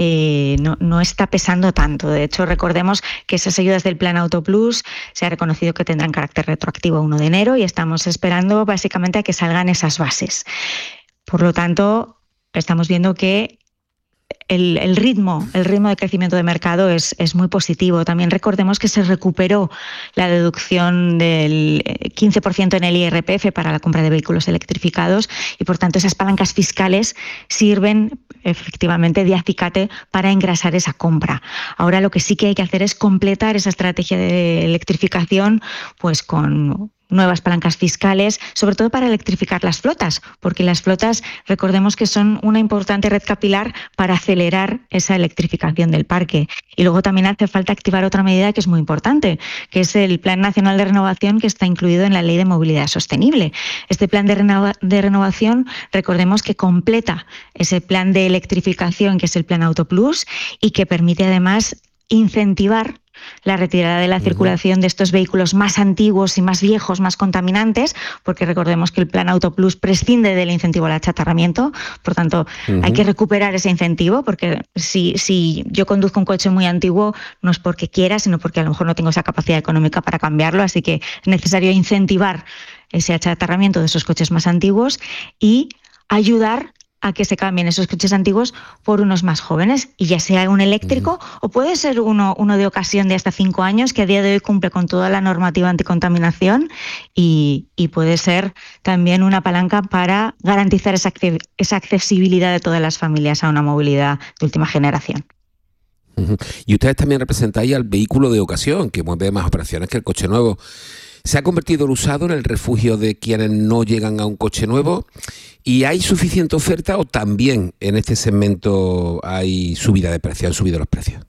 no está pesando tanto. De hecho, recordemos que esas ayudas del Plan Auto Plus se ha reconocido que tendrán carácter retroactivo a 1 de enero y estamos esperando básicamente a que salgan esas bases. Por lo tanto, estamos viendo que el ritmo de crecimiento de mercado es muy positivo. También recordemos que se recuperó la deducción del 15% en el IRPF para la compra de vehículos electrificados y, por tanto, esas palancas fiscales sirven efectivamente de acicate para engrasar esa compra. Ahora lo que sí que hay que hacer es completar esa estrategia de electrificación pues con nuevas palancas fiscales, sobre todo para electrificar las flotas, porque las flotas, recordemos que son una importante red capilar para acelerar esa electrificación del parque. Y luego también hace falta activar otra medida que es muy importante, que es el Plan Nacional de Renovación, que está incluido en la Ley de Movilidad Sostenible. Este plan de renovación, recordemos que completa ese plan de electrificación, que es el Plan Auto Plus, y que permite además incentivar la retirada de la circulación de estos vehículos más antiguos y más viejos, más contaminantes, porque recordemos que el Plan Auto Plus prescinde del incentivo al achatarramiento. Por tanto, hay que recuperar ese incentivo, porque si yo conduzco un coche muy antiguo no es porque quiera, sino porque a lo mejor no tengo esa capacidad económica para cambiarlo, así que es necesario incentivar ese achatarramiento de esos coches más antiguos y ayudar a que se cambien esos coches antiguos por unos más jóvenes, y ya sea un eléctrico o puede ser uno de ocasión de hasta 5 años, que a día de hoy cumple con toda la normativa anticontaminación y puede ser también una palanca para garantizar esa accesibilidad de todas las familias a una movilidad de última generación. Y ustedes también representáis al vehículo de ocasión, que mueve más operaciones que el coche nuevo. Se ha convertido el usado en el refugio de quienes no llegan a un coche nuevo. ¿Y hay suficiente oferta o también en este segmento hay subida de precios, han subido los precios?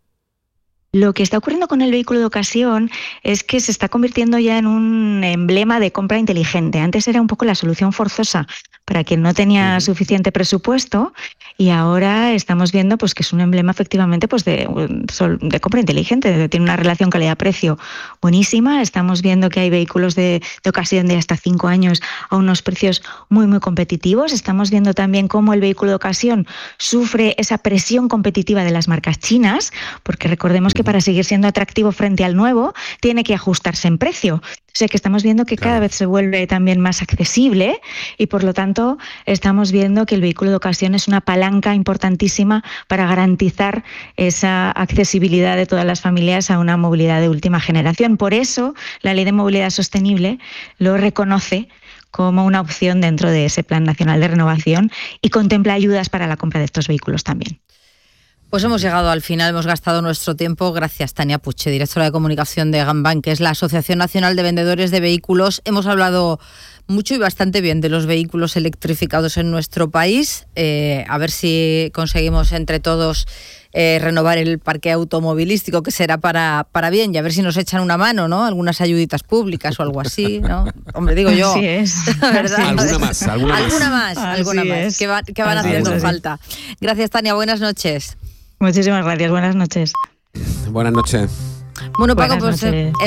Lo que está ocurriendo con el vehículo de ocasión es que se está convirtiendo ya en un emblema de compra inteligente. Antes era un poco la solución forzosa para quien no tenía suficiente presupuesto y ahora estamos viendo pues que es un emblema efectivamente pues de compra inteligente. Tiene una relación calidad-precio buenísima. Estamos viendo que hay vehículos de ocasión de hasta 5 años a unos precios muy, muy competitivos. Estamos viendo también cómo el vehículo de ocasión sufre esa presión competitiva de las marcas chinas, porque recordemos que para seguir siendo atractivo frente al nuevo, tiene que ajustarse en precio. O sea que estamos viendo que cada vez se vuelve también más accesible y por lo tanto estamos viendo que el vehículo de ocasión es una palanca importantísima para garantizar esa accesibilidad de todas las familias a una movilidad de última generación. Por eso la Ley de Movilidad Sostenible lo reconoce como una opción dentro de ese Plan Nacional de Renovación y contempla ayudas para la compra de estos vehículos también. Pues hemos llegado al final, hemos gastado nuestro tiempo. Gracias, Tania Puche, directora de comunicación de GAMBAN, que es la Asociación Nacional de Vendedores de Vehículos. Hemos hablado mucho y bastante bien de los vehículos electrificados en nuestro país. A ver si conseguimos entre todos renovar el parque automovilístico, que será para bien, y a ver si nos echan una mano, ¿no? Algunas ayuditas públicas o algo así, ¿no? Hombre, digo yo. Así es. ¿Verdad? Alguna más. Alguna más, que van haciendo falta. Gracias, Tania, buenas noches. Muchísimas gracias, buenas noches. Buenas noches. Bueno, Paco, pues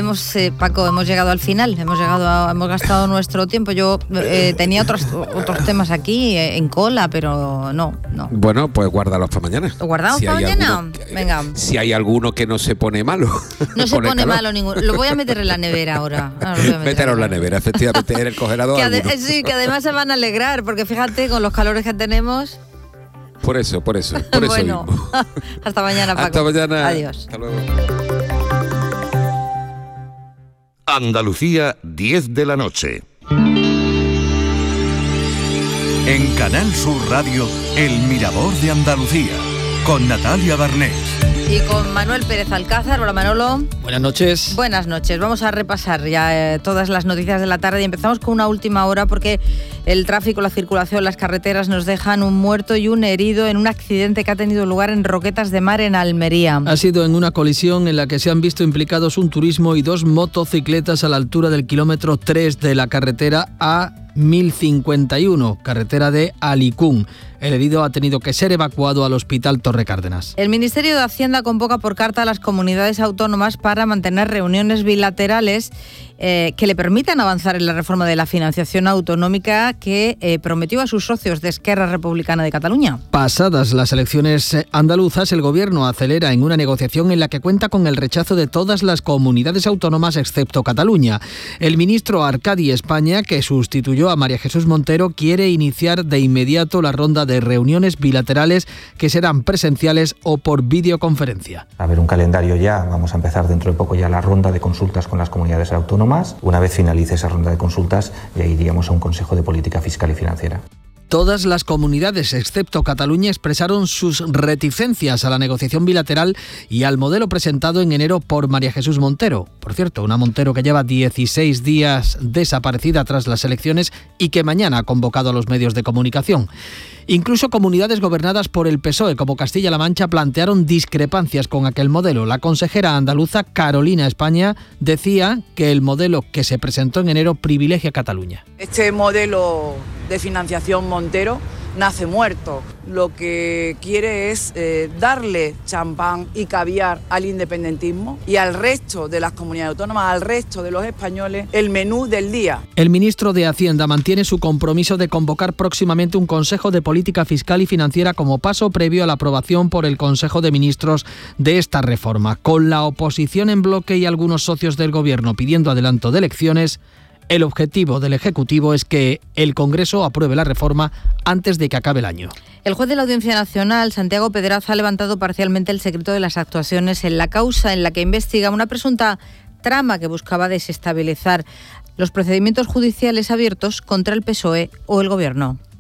hemos llegado al final, hemos gastado nuestro tiempo. Yo tenía otros temas aquí en cola, pero no. Bueno, pues guárdalos para mañana. ¿Lo guardamos para mañana? Venga. Si hay alguno que no se pone malo. No se pone malo ninguno. Lo voy a meter en la nevera ahora. Mételo en la nevera, efectivamente, en el congelador. Sí, que además se van a alegrar, porque fíjate, con los calores que tenemos. Por eso. Bueno, mismo. Hasta mañana, Paco. Hasta mañana. Adiós. Hasta luego. Andalucía, 10 de la noche. En Canal Sur Radio, El Mirador de Andalucía, con Natalia Barnés. Y con Manuel Pérez Alcázar. Hola, Manolo. Buenas noches. Buenas noches. Vamos a repasar ya todas las noticias de la tarde y empezamos con una última hora porque el tráfico, la circulación, las carreteras nos dejan un muerto y un herido en un accidente que ha tenido lugar en Roquetas de Mar, en Almería. Ha sido en una colisión en la que se han visto implicados un turismo y 2 motocicletas a la altura del kilómetro 3 de la carretera A1051, carretera de Alicún. El herido ha tenido que ser evacuado al Hospital Torre Cárdenas. El Ministerio de Hacienda convoca por carta a las comunidades autónomas para mantener reuniones bilaterales que le permitan avanzar en la reforma de la financiación autonómica que prometió a sus socios de Esquerra Republicana de Cataluña. Pasadas las elecciones andaluzas, el Gobierno acelera en una negociación en la que cuenta con el rechazo de todas las comunidades autónomas excepto Cataluña. El ministro Arcadi España, que sustituyó a María Jesús Montero, quiere iniciar de inmediato la ronda de reuniones bilaterales que serán presenciales o por videoconferencia. A ver un calendario ya, vamos a empezar dentro de poco ya la ronda de consultas con las comunidades autónomas. Una vez finalice esa ronda de consultas, ya iríamos a un Consejo de Política Fiscal y Financiera. Todas las comunidades, excepto Cataluña, expresaron sus reticencias a la negociación bilateral y al modelo presentado en enero por María Jesús Montero. Por cierto, una Montero que lleva 16 días desaparecida tras las elecciones y que mañana ha convocado a los medios de comunicación. Incluso comunidades gobernadas por el PSOE, como Castilla-La Mancha, plantearon discrepancias con aquel modelo. La consejera andaluza Carolina España decía que el modelo que se presentó en enero privilegia a Cataluña. Este modelo de financiación Montero nace muerto. Lo que quiere es darle champán y caviar al independentismo y al resto de las comunidades autónomas, al resto de los españoles, el menú del día. El ministro de Hacienda mantiene su compromiso de convocar próximamente un Consejo de Política Fiscal y Financiera como paso previo a la aprobación por el Consejo de Ministros de esta reforma. Con la oposición en bloque y algunos socios del Gobierno pidiendo adelanto de elecciones, el objetivo del Ejecutivo es que el Congreso apruebe la reforma antes de que acabe el año. El juez de la Audiencia Nacional, Santiago Pedraza, ha levantado parcialmente el secreto de las actuaciones en la causa en la que investiga una presunta trama que buscaba desestabilizar los procedimientos judiciales abiertos contra el PSOE o el Gobierno.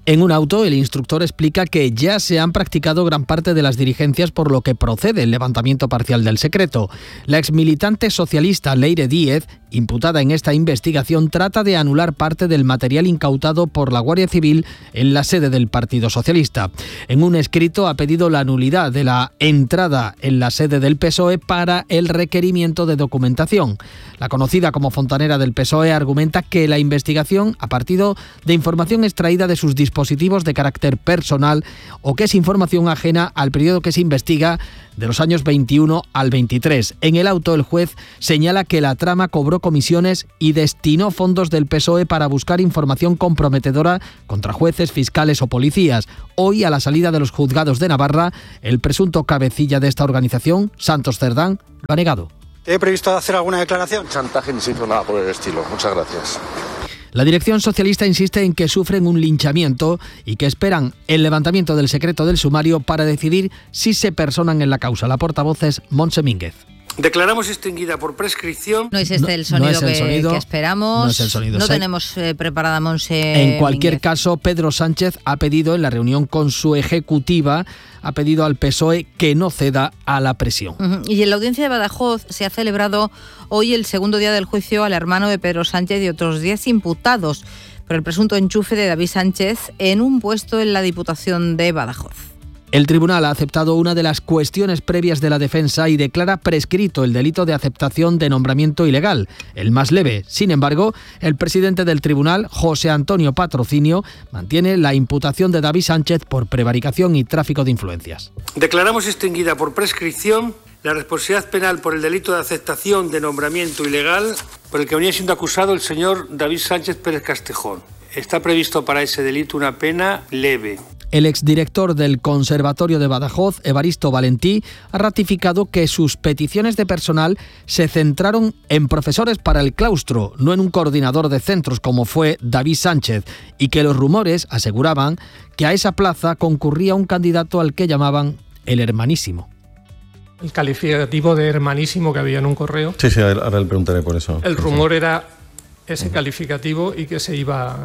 En un auto, el instructor explica que ya se han practicado gran parte de las diligencias, por lo que procede el levantamiento parcial del secreto. La exmilitante socialista Leire Díez, imputada en esta investigación, trata de anular parte del material incautado por la Guardia Civil en la sede del Partido Socialista. En un escrito ha pedido la nulidad de la entrada en la sede del PSOE para el requerimiento de documentación. La conocida como fontanera del PSOE argumenta que la investigación ha partido de información extraída de sus dispositivos de carácter personal o que es información ajena al periodo que se investiga, de los años 21 al 23. En el auto, el juez señala que la trama cobró comisiones y destinó fondos del PSOE para buscar información comprometedora contra jueces, fiscales o policías. Hoy, a la salida de los juzgados de Navarra, el presunto cabecilla de esta organización, Santos Cerdán, lo ha negado. ¿He previsto hacer alguna declaración? Chantaje ni se hizo nada por el estilo. Muchas gracias. La dirección socialista insiste en que sufren un linchamiento y que esperan el levantamiento del secreto del sumario para decidir si se personan en la causa. La portavoz es Montse Mínguez. Declaramos extinguida por prescripción. No es este el sonido, que esperamos. No es el sonido. No tenemos preparada Montse. En cualquier caso, Pedro Sánchez ha pedido en la reunión con su ejecutiva, ha pedido al PSOE que no ceda a la presión. Y en la audiencia de Badajoz se ha celebrado hoy el segundo día del juicio al hermano de Pedro Sánchez y otros 10 imputados por el presunto enchufe de David Sánchez en un puesto en la Diputación de Badajoz. El tribunal ha aceptado una de las cuestiones previas de la defensa y declara prescrito el delito de aceptación de nombramiento ilegal, el más leve. Sin embargo, el presidente del tribunal, José Antonio Patrocinio, mantiene la imputación de David Sánchez por prevaricación y tráfico de influencias. Declaramos extinguida por prescripción la responsabilidad penal por el delito de aceptación de nombramiento ilegal por el que venía siendo acusado el señor David Sánchez Pérez Castejón. Está previsto para ese delito una pena leve. El exdirector del Conservatorio de Badajoz, Evaristo Valentí, ha ratificado que sus peticiones de personal se centraron en profesores para el claustro, no en un coordinador de centros como fue David Sánchez, y que los rumores aseguraban que a esa plaza concurría un candidato al que llamaban el hermanísimo. El calificativo de hermanísimo que había en un correo. Sí, ahora le preguntaré por eso. El rumor era ese calificativo y que se iba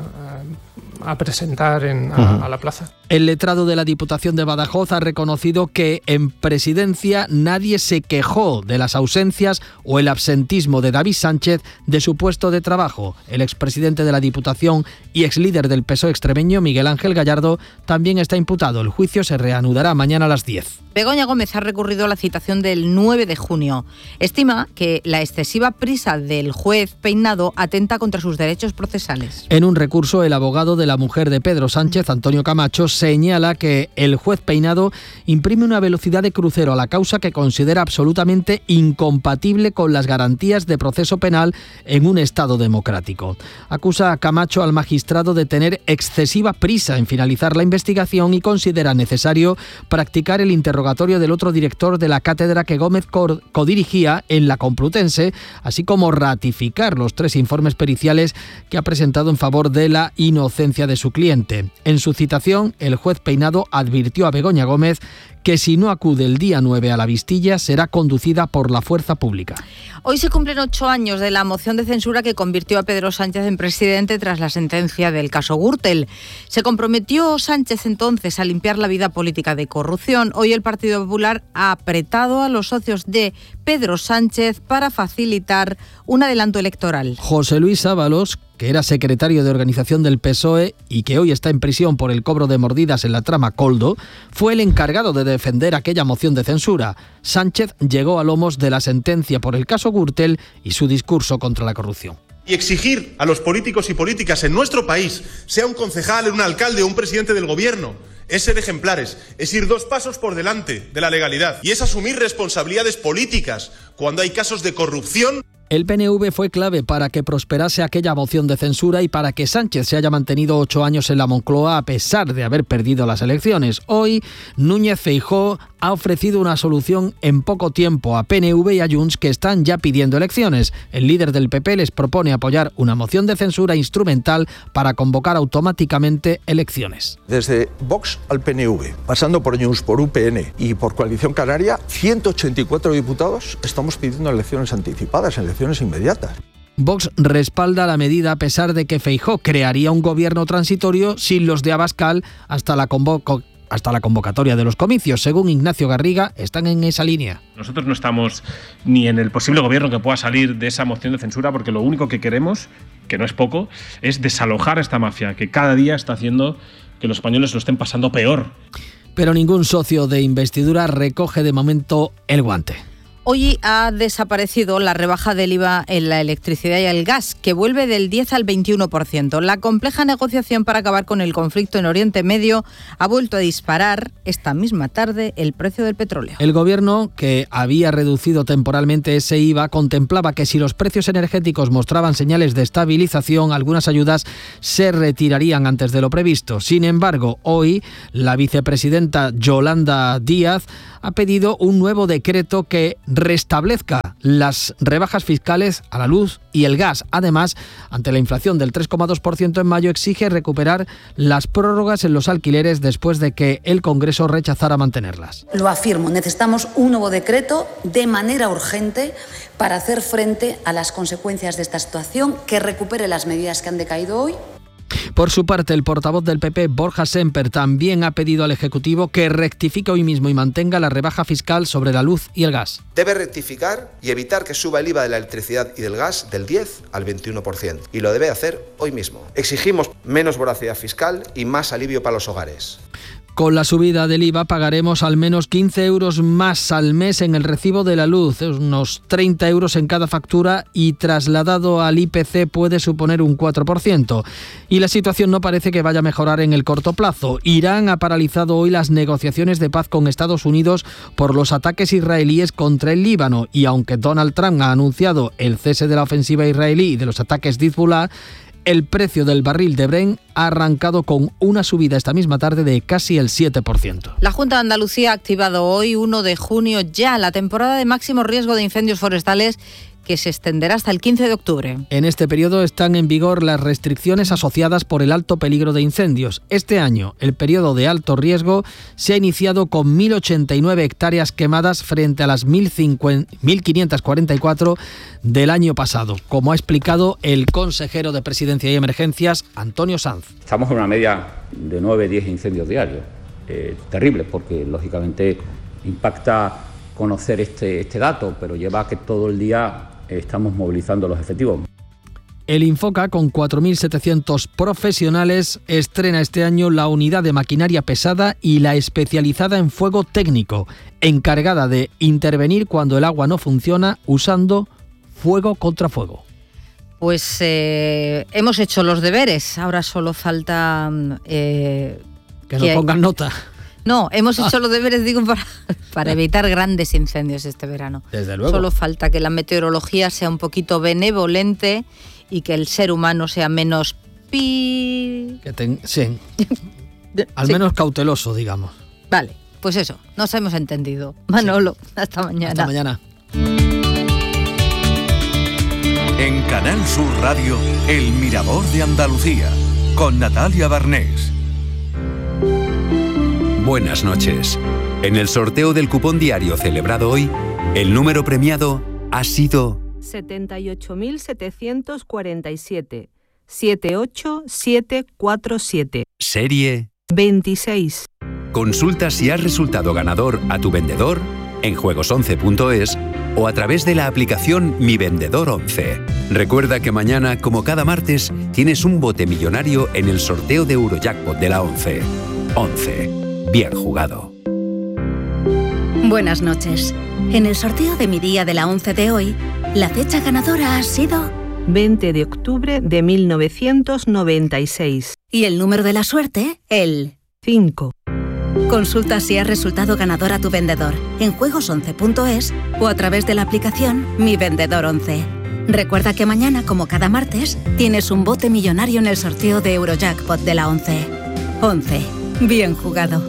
a presentar a la plaza. El letrado de la Diputación de Badajoz ha reconocido que en presidencia nadie se quejó de las ausencias o el absentismo de David Sánchez de su puesto de trabajo. El expresidente de la Diputación y exlíder del PSOE extremeño, Miguel Ángel Gallardo, también está imputado. El juicio se reanudará mañana a las 10. Begoña Gómez ha recurrido a la citación del 9 de junio. Estima que la excesiva prisa del juez Peinado atenta contra sus derechos procesales. En un recurso, el abogado de la mujer de Pedro Sánchez, Antonio Camacho, señala que el juez Peinado imprime una velocidad de crucero a la causa que considera absolutamente incompatible con las garantías de proceso penal en un Estado democrático. Acusa a Camacho al magistrado de tener excesiva prisa en finalizar la investigación y considera necesario practicar el interrogatorio del otro director de la cátedra que Gómez codirigía en la Complutense, así como ratificar los 3 informes periciales que ha presentado en favor de la inocencia de su cliente. En su citación, el juez Peinado advirtió a Begoña Gómez que si no acude el día 9 a la Vistilla será conducida por la fuerza pública. Hoy se cumplen 8 años de la moción de censura que convirtió a Pedro Sánchez en presidente tras la sentencia del caso Gürtel. Se comprometió Sánchez entonces a limpiar la vida política de corrupción. Hoy el Partido Popular ha apretado a los socios de Pedro Sánchez para facilitar un adelanto electoral. José Luis Ábalos, que era secretario de organización del PSOE y que hoy está en prisión por el cobro de mordidas en la trama Coldo, fue el encargado de defender aquella moción de censura. Sánchez llegó a lomos de la sentencia por el caso Gürtel y su discurso contra la corrupción. Y exigir a los políticos y políticas en nuestro país, sea un concejal, un alcalde o un presidente del gobierno, es ser ejemplares, es ir 2 pasos por delante de la legalidad y es asumir responsabilidades políticas cuando hay casos de corrupción. El PNV fue clave para que prosperase aquella moción de censura y para que Sánchez se haya mantenido 8 años en la Moncloa a pesar de haber perdido las elecciones. Hoy, Núñez Feijóo ha ofrecido una solución en poco tiempo a PNV y a Junts, que están ya pidiendo elecciones. El líder del PP les propone apoyar una moción de censura instrumental para convocar automáticamente elecciones. Desde Vox al PNV, pasando por Junts, por UPN y por Coalición Canaria, 184 diputados estamos pidiendo elecciones anticipadas, elecciones inmediatas. Vox respalda la medida a pesar de que Feijóo crearía un gobierno transitorio sin los de Abascal hasta la convocatoria de los comicios. Según Ignacio Garriga, están en esa línea. Nosotros no estamos ni en el posible gobierno que pueda salir de esa moción de censura, porque lo único que queremos, que no es poco, es desalojar a esta mafia que cada día está haciendo que los españoles lo estén pasando peor. Pero ningún socio de investidura recoge de momento el guante. Hoy ha desaparecido la rebaja del IVA en la electricidad y el gas, que vuelve del 10 al 21%. La compleja negociación para acabar con el conflicto en Oriente Medio ha vuelto a disparar esta misma tarde el precio del petróleo. El gobierno, que había reducido temporalmente ese IVA, contemplaba que si los precios energéticos mostraban señales de estabilización, algunas ayudas se retirarían antes de lo previsto. Sin embargo, hoy la vicepresidenta Yolanda Díaz ha pedido un nuevo decreto que restablezca las rebajas fiscales a la luz y el gas. Además, ante la inflación del 3,2% en mayo, exige recuperar las prórrogas en los alquileres después de que el Congreso rechazara mantenerlas. Lo afirmo, necesitamos un nuevo decreto de manera urgente para hacer frente a las consecuencias de esta situación, que recupere las medidas que han decaído hoy. Por su parte, el portavoz del PP, Borja Semper, también ha pedido al Ejecutivo que rectifique hoy mismo y mantenga la rebaja fiscal sobre la luz y el gas. Debe rectificar y evitar que suba el IVA de la electricidad y del gas del 10 al 21%. Y lo debe hacer hoy mismo. Exigimos menos voracidad fiscal y más alivio para los hogares. Con la subida del IVA pagaremos al menos 15 euros más al mes en el recibo de la luz, unos 30 euros en cada factura, y trasladado al IPC puede suponer un 4%. Y la situación no parece que vaya a mejorar en el corto plazo. Irán ha paralizado hoy las negociaciones de paz con Estados Unidos por los ataques israelíes contra el Líbano, y aunque Donald Trump ha anunciado el cese de la ofensiva israelí y de los ataques de Hezbollah, el precio del barril de Brent ha arrancado con una subida esta misma tarde de casi el 7%. La Junta de Andalucía ha activado hoy, 1 de junio, ya la temporada de máximo riesgo de incendios forestales, que se extenderá hasta el 15 de octubre. En este periodo están en vigor las restricciones asociadas por el alto peligro de incendios. Este año, el periodo de alto riesgo se ha iniciado con 1.089 hectáreas quemadas frente a las 1.544 del año pasado, como ha explicado el consejero de Presidencia y Emergencias, Antonio Sanz. Estamos en una media de 9-10 incendios diarios. Terrible, porque lógicamente impacta conocer este dato, pero lleva a que todo el día estamos movilizando los efectivos. El Infoca, con 4.700 profesionales, estrena este año la unidad de maquinaria pesada y la especializada en fuego técnico, encargada de intervenir cuando el agua no funciona usando fuego contra fuego. Pues hemos hecho los deberes, ahora solo falta... que nos pongan nota. No, hemos hecho los deberes, digo, para evitar grandes incendios este verano. Desde luego. Solo falta que la meteorología sea un poquito benevolente y que el ser humano sea menos sí. Al menos cauteloso, digamos. Vale, pues eso, nos hemos entendido. Manolo, sí. Hasta mañana. Hasta mañana. En Canal Sur Radio, El Mirador de Andalucía, con Natalia Barnés. Buenas noches. En el sorteo del cupón diario celebrado hoy, el número premiado ha sido 78.747 78747. Serie 26. Consulta si has resultado ganador a tu vendedor en juegos11.es o a través de la aplicación Mi Vendedor 11. Recuerda que mañana, como cada martes, tienes un bote millonario en el sorteo de Eurojackpot de la 11. 11. Bien jugado. Buenas noches. En el sorteo de mi día de la 11 de hoy, la fecha ganadora ha sido 20 de octubre de 1996. Y el número de la suerte, el 5. Consulta si has resultado ganador a tu vendedor en juegos11.es o a través de la aplicación Mi Vendedor 11. Recuerda que mañana, como cada martes, tienes un bote millonario en el sorteo de Eurojackpot de la 11. 11. Bien jugado.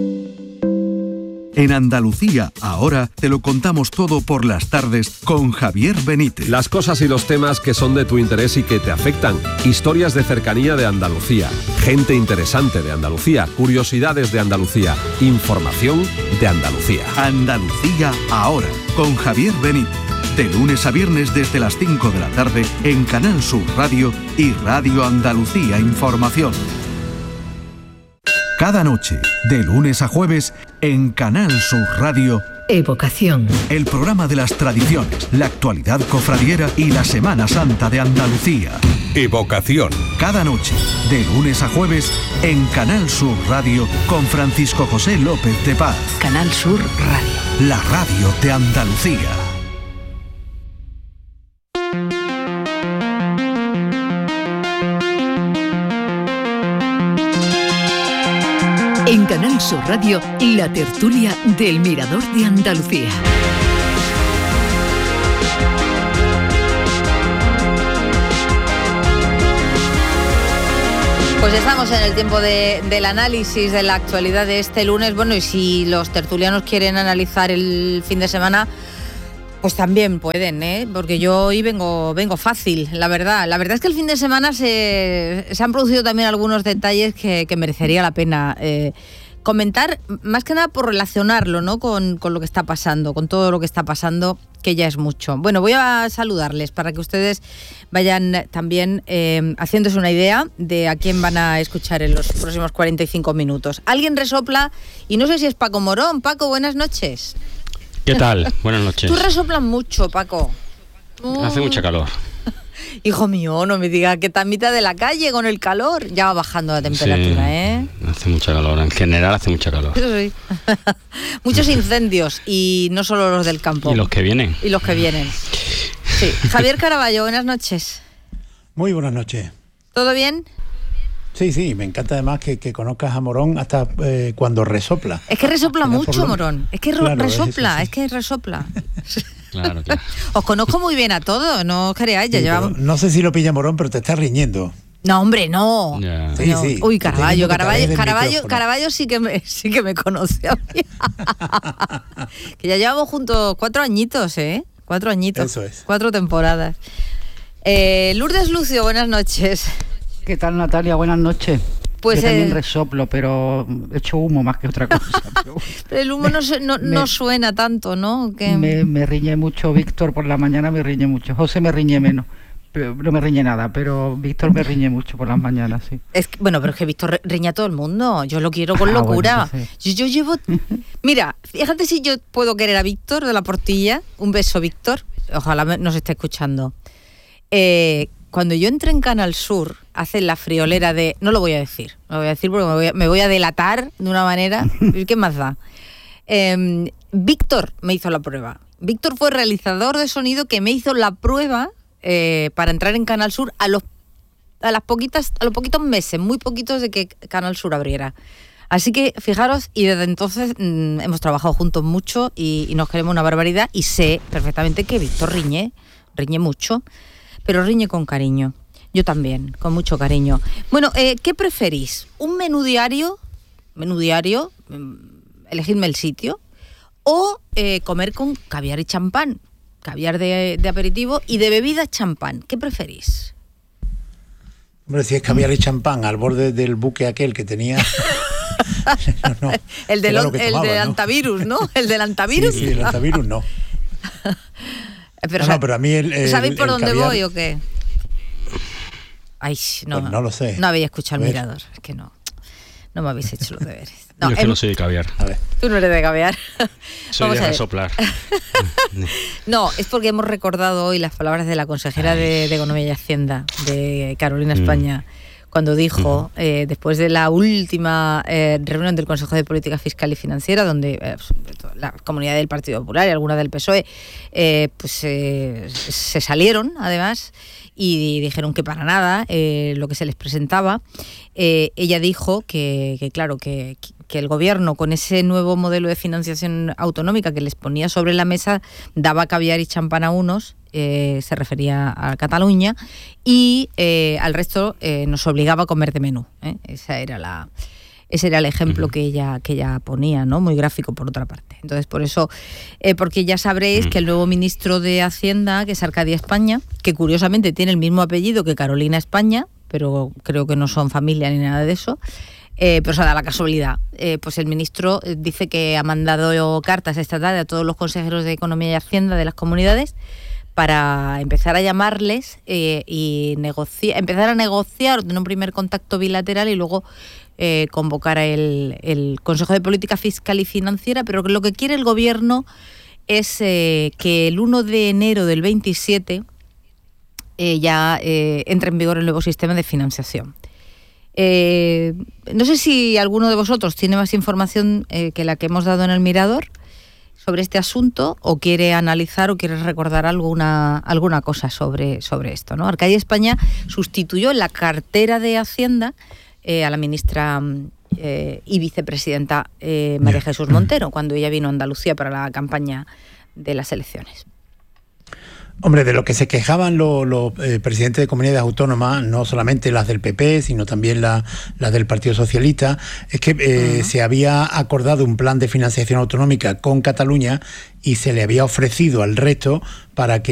En Andalucía, ahora te lo contamos todo por las tardes con Javier Benítez. Las cosas y los temas que son de tu interés y que te afectan. Historias de cercanía de Andalucía. Gente interesante de Andalucía. Curiosidades de Andalucía. Información de Andalucía. Andalucía, ahora, con Javier Benítez. de lunes a viernes desde las 5 de la tarde en Canal Sur Radio y Radio Andalucía Información. Cada noche, de lunes a jueves, en Canal Sur Radio, Evocación. el programa de las tradiciones, la actualidad cofradiera y la Semana Santa de Andalucía. Evocación. Cada noche, de lunes a jueves, en Canal Sur Radio, con Francisco José López de Paz. Canal Sur Radio. La radio de Andalucía. En Canal Sur Radio, la tertulia del Mirador de Andalucía. Pues estamos en el tiempo del análisis de la actualidad de este lunes. Bueno, y si los tertulianos quieren analizar el fin de semana, pues también pueden, porque yo hoy vengo fácil, la verdad. La verdad es que el fin de semana se han producido también algunos detalles que merecería la pena comentar, más que nada por relacionarlo, ¿no?, con lo que está pasando, con todo lo que está pasando, que ya es mucho. Bueno, voy a saludarles para que ustedes vayan también haciéndose una idea de a quién van a escuchar en los próximos 45 minutos. Alguien resopla, y no sé si es Paco Morón. Paco, buenas noches. ¿Qué tal? Buenas noches. Tú resoplas mucho, Paco. Hace mucha calor. Hijo mío, no me digas que está a mitad de la calle con el calor. Ya va bajando la temperatura, sí, hace mucha calor. En general hace mucha calor. Sí. Muchos incendios, y no solo los del campo. Y los que vienen. Y los que vienen. Sí. Javier Caraballo, buenas noches. Muy buenas noches. ¿Todo bien? Sí, me encanta además que conozcas a Morón hasta cuando resopla. Es que resopla mucho, Morón. Es que claro, resopla, sí. es que resopla. Claro. Os conozco muy bien a todos, no os creáis, ya llevamos... No sé si lo pilla Morón, pero te está riñendo. No, hombre, no. Yeah. No. Sí. Uy, Caraballo sí que me conoce a mí. Que ya llevamos juntos 4 añitos, 4 añitos. Eso es. 4 temporadas. Lourdes Lucio, buenas noches. ¿Qué tal, Natalia? Buenas noches. Pues yo también resoplo, pero echo humo más que otra cosa. Pero el humo no suena tanto, ¿no? Que... Me riñe mucho Víctor por la mañana, me riñe mucho. José me riñe menos, pero no me riñe nada, pero Víctor me riñe mucho por las mañanas, sí. Pero es que Víctor riñe a todo el mundo. Yo lo quiero con locura. Bueno, sí. Yo llevo... Mira, fíjate si yo puedo querer a Víctor de la Portilla. Un beso, Víctor. Ojalá nos esté escuchando. Cuando yo entré en Canal Sur, hacen la friolera de... No lo voy a decir porque me voy a delatar de una manera... ¿Qué más da? Víctor me hizo la prueba. Víctor fue realizador de sonido que me hizo la prueba para entrar en Canal Sur a los poquitos meses, muy poquitos de que Canal Sur abriera. Así que fijaros, y desde entonces hemos trabajado juntos mucho y nos queremos una barbaridad, y sé perfectamente que Víctor riñe mucho, pero riñe con cariño. Yo también, con mucho cariño. Bueno, ¿qué preferís? ¿Un menú diario, elegidme el sitio, o comer con caviar y champán? Caviar de aperitivo y de bebida champán. ¿Qué preferís? Hombre, si es caviar y champán al borde del buque aquel que tenía... no, el del antivirus, ¿no? El del antivirus. Sí, el antivirus no. Pero a mí ¿sabéis por dónde caviar... voy o qué? Ay, no. Pues no lo sé. No habéis escuchado el Mirador. Es que no me habéis hecho los deberes. Yo es que no soy de caviar. A ver. Tú no eres de caviar. Soy de resoplar. No, es porque hemos recordado hoy las palabras de la consejera de Economía y Hacienda, de Carolina España, cuando dijo, después de la última reunión del Consejo de Política Fiscal y Financiera, donde la comunidad del Partido Popular y algunas del PSOE se salieron, además, y dijeron que para nada lo que se les presentaba. Ella dijo que claro, que el gobierno, con ese nuevo modelo de financiación autonómica que les ponía sobre la mesa, daba caviar y champán a unos, se refería a Cataluña, y al resto nos obligaba a comer de menú. Ese era el ejemplo que ella ponía, ¿no? Muy gráfico, por otra parte. Entonces, por eso, porque ya sabréis que el nuevo ministro de Hacienda, que es Arcadia España, que curiosamente tiene el mismo apellido que Carolina España, pero creo que no son familia ni nada de eso, pero se da la casualidad. Pues el ministro dice que ha mandado cartas esta tarde a todos los consejeros de Economía y Hacienda de las comunidades para empezar a llamarles y empezar a negociar, tener un primer contacto bilateral y luego convocar el Consejo de Política Fiscal y Financiera, pero lo que quiere el Gobierno es que el 1 de enero del 27 ya entre en vigor el nuevo sistema de financiación. No sé si alguno de vosotros tiene más información que la que hemos dado en El Mirador sobre este asunto, o quiere analizar o quiere recordar alguna cosa sobre esto, ¿no? Arcadia España sustituyó en la cartera de Hacienda a la ministra y vicepresidenta María Jesús Montero, cuando ella vino a Andalucía para la campaña de las elecciones. Hombre, de lo que se quejaban los presidentes de comunidades autónomas, no solamente las del PP, sino también las del Partido Socialista, es que se había acordado un plan de financiación autonómica con Cataluña y se le había ofrecido al resto para que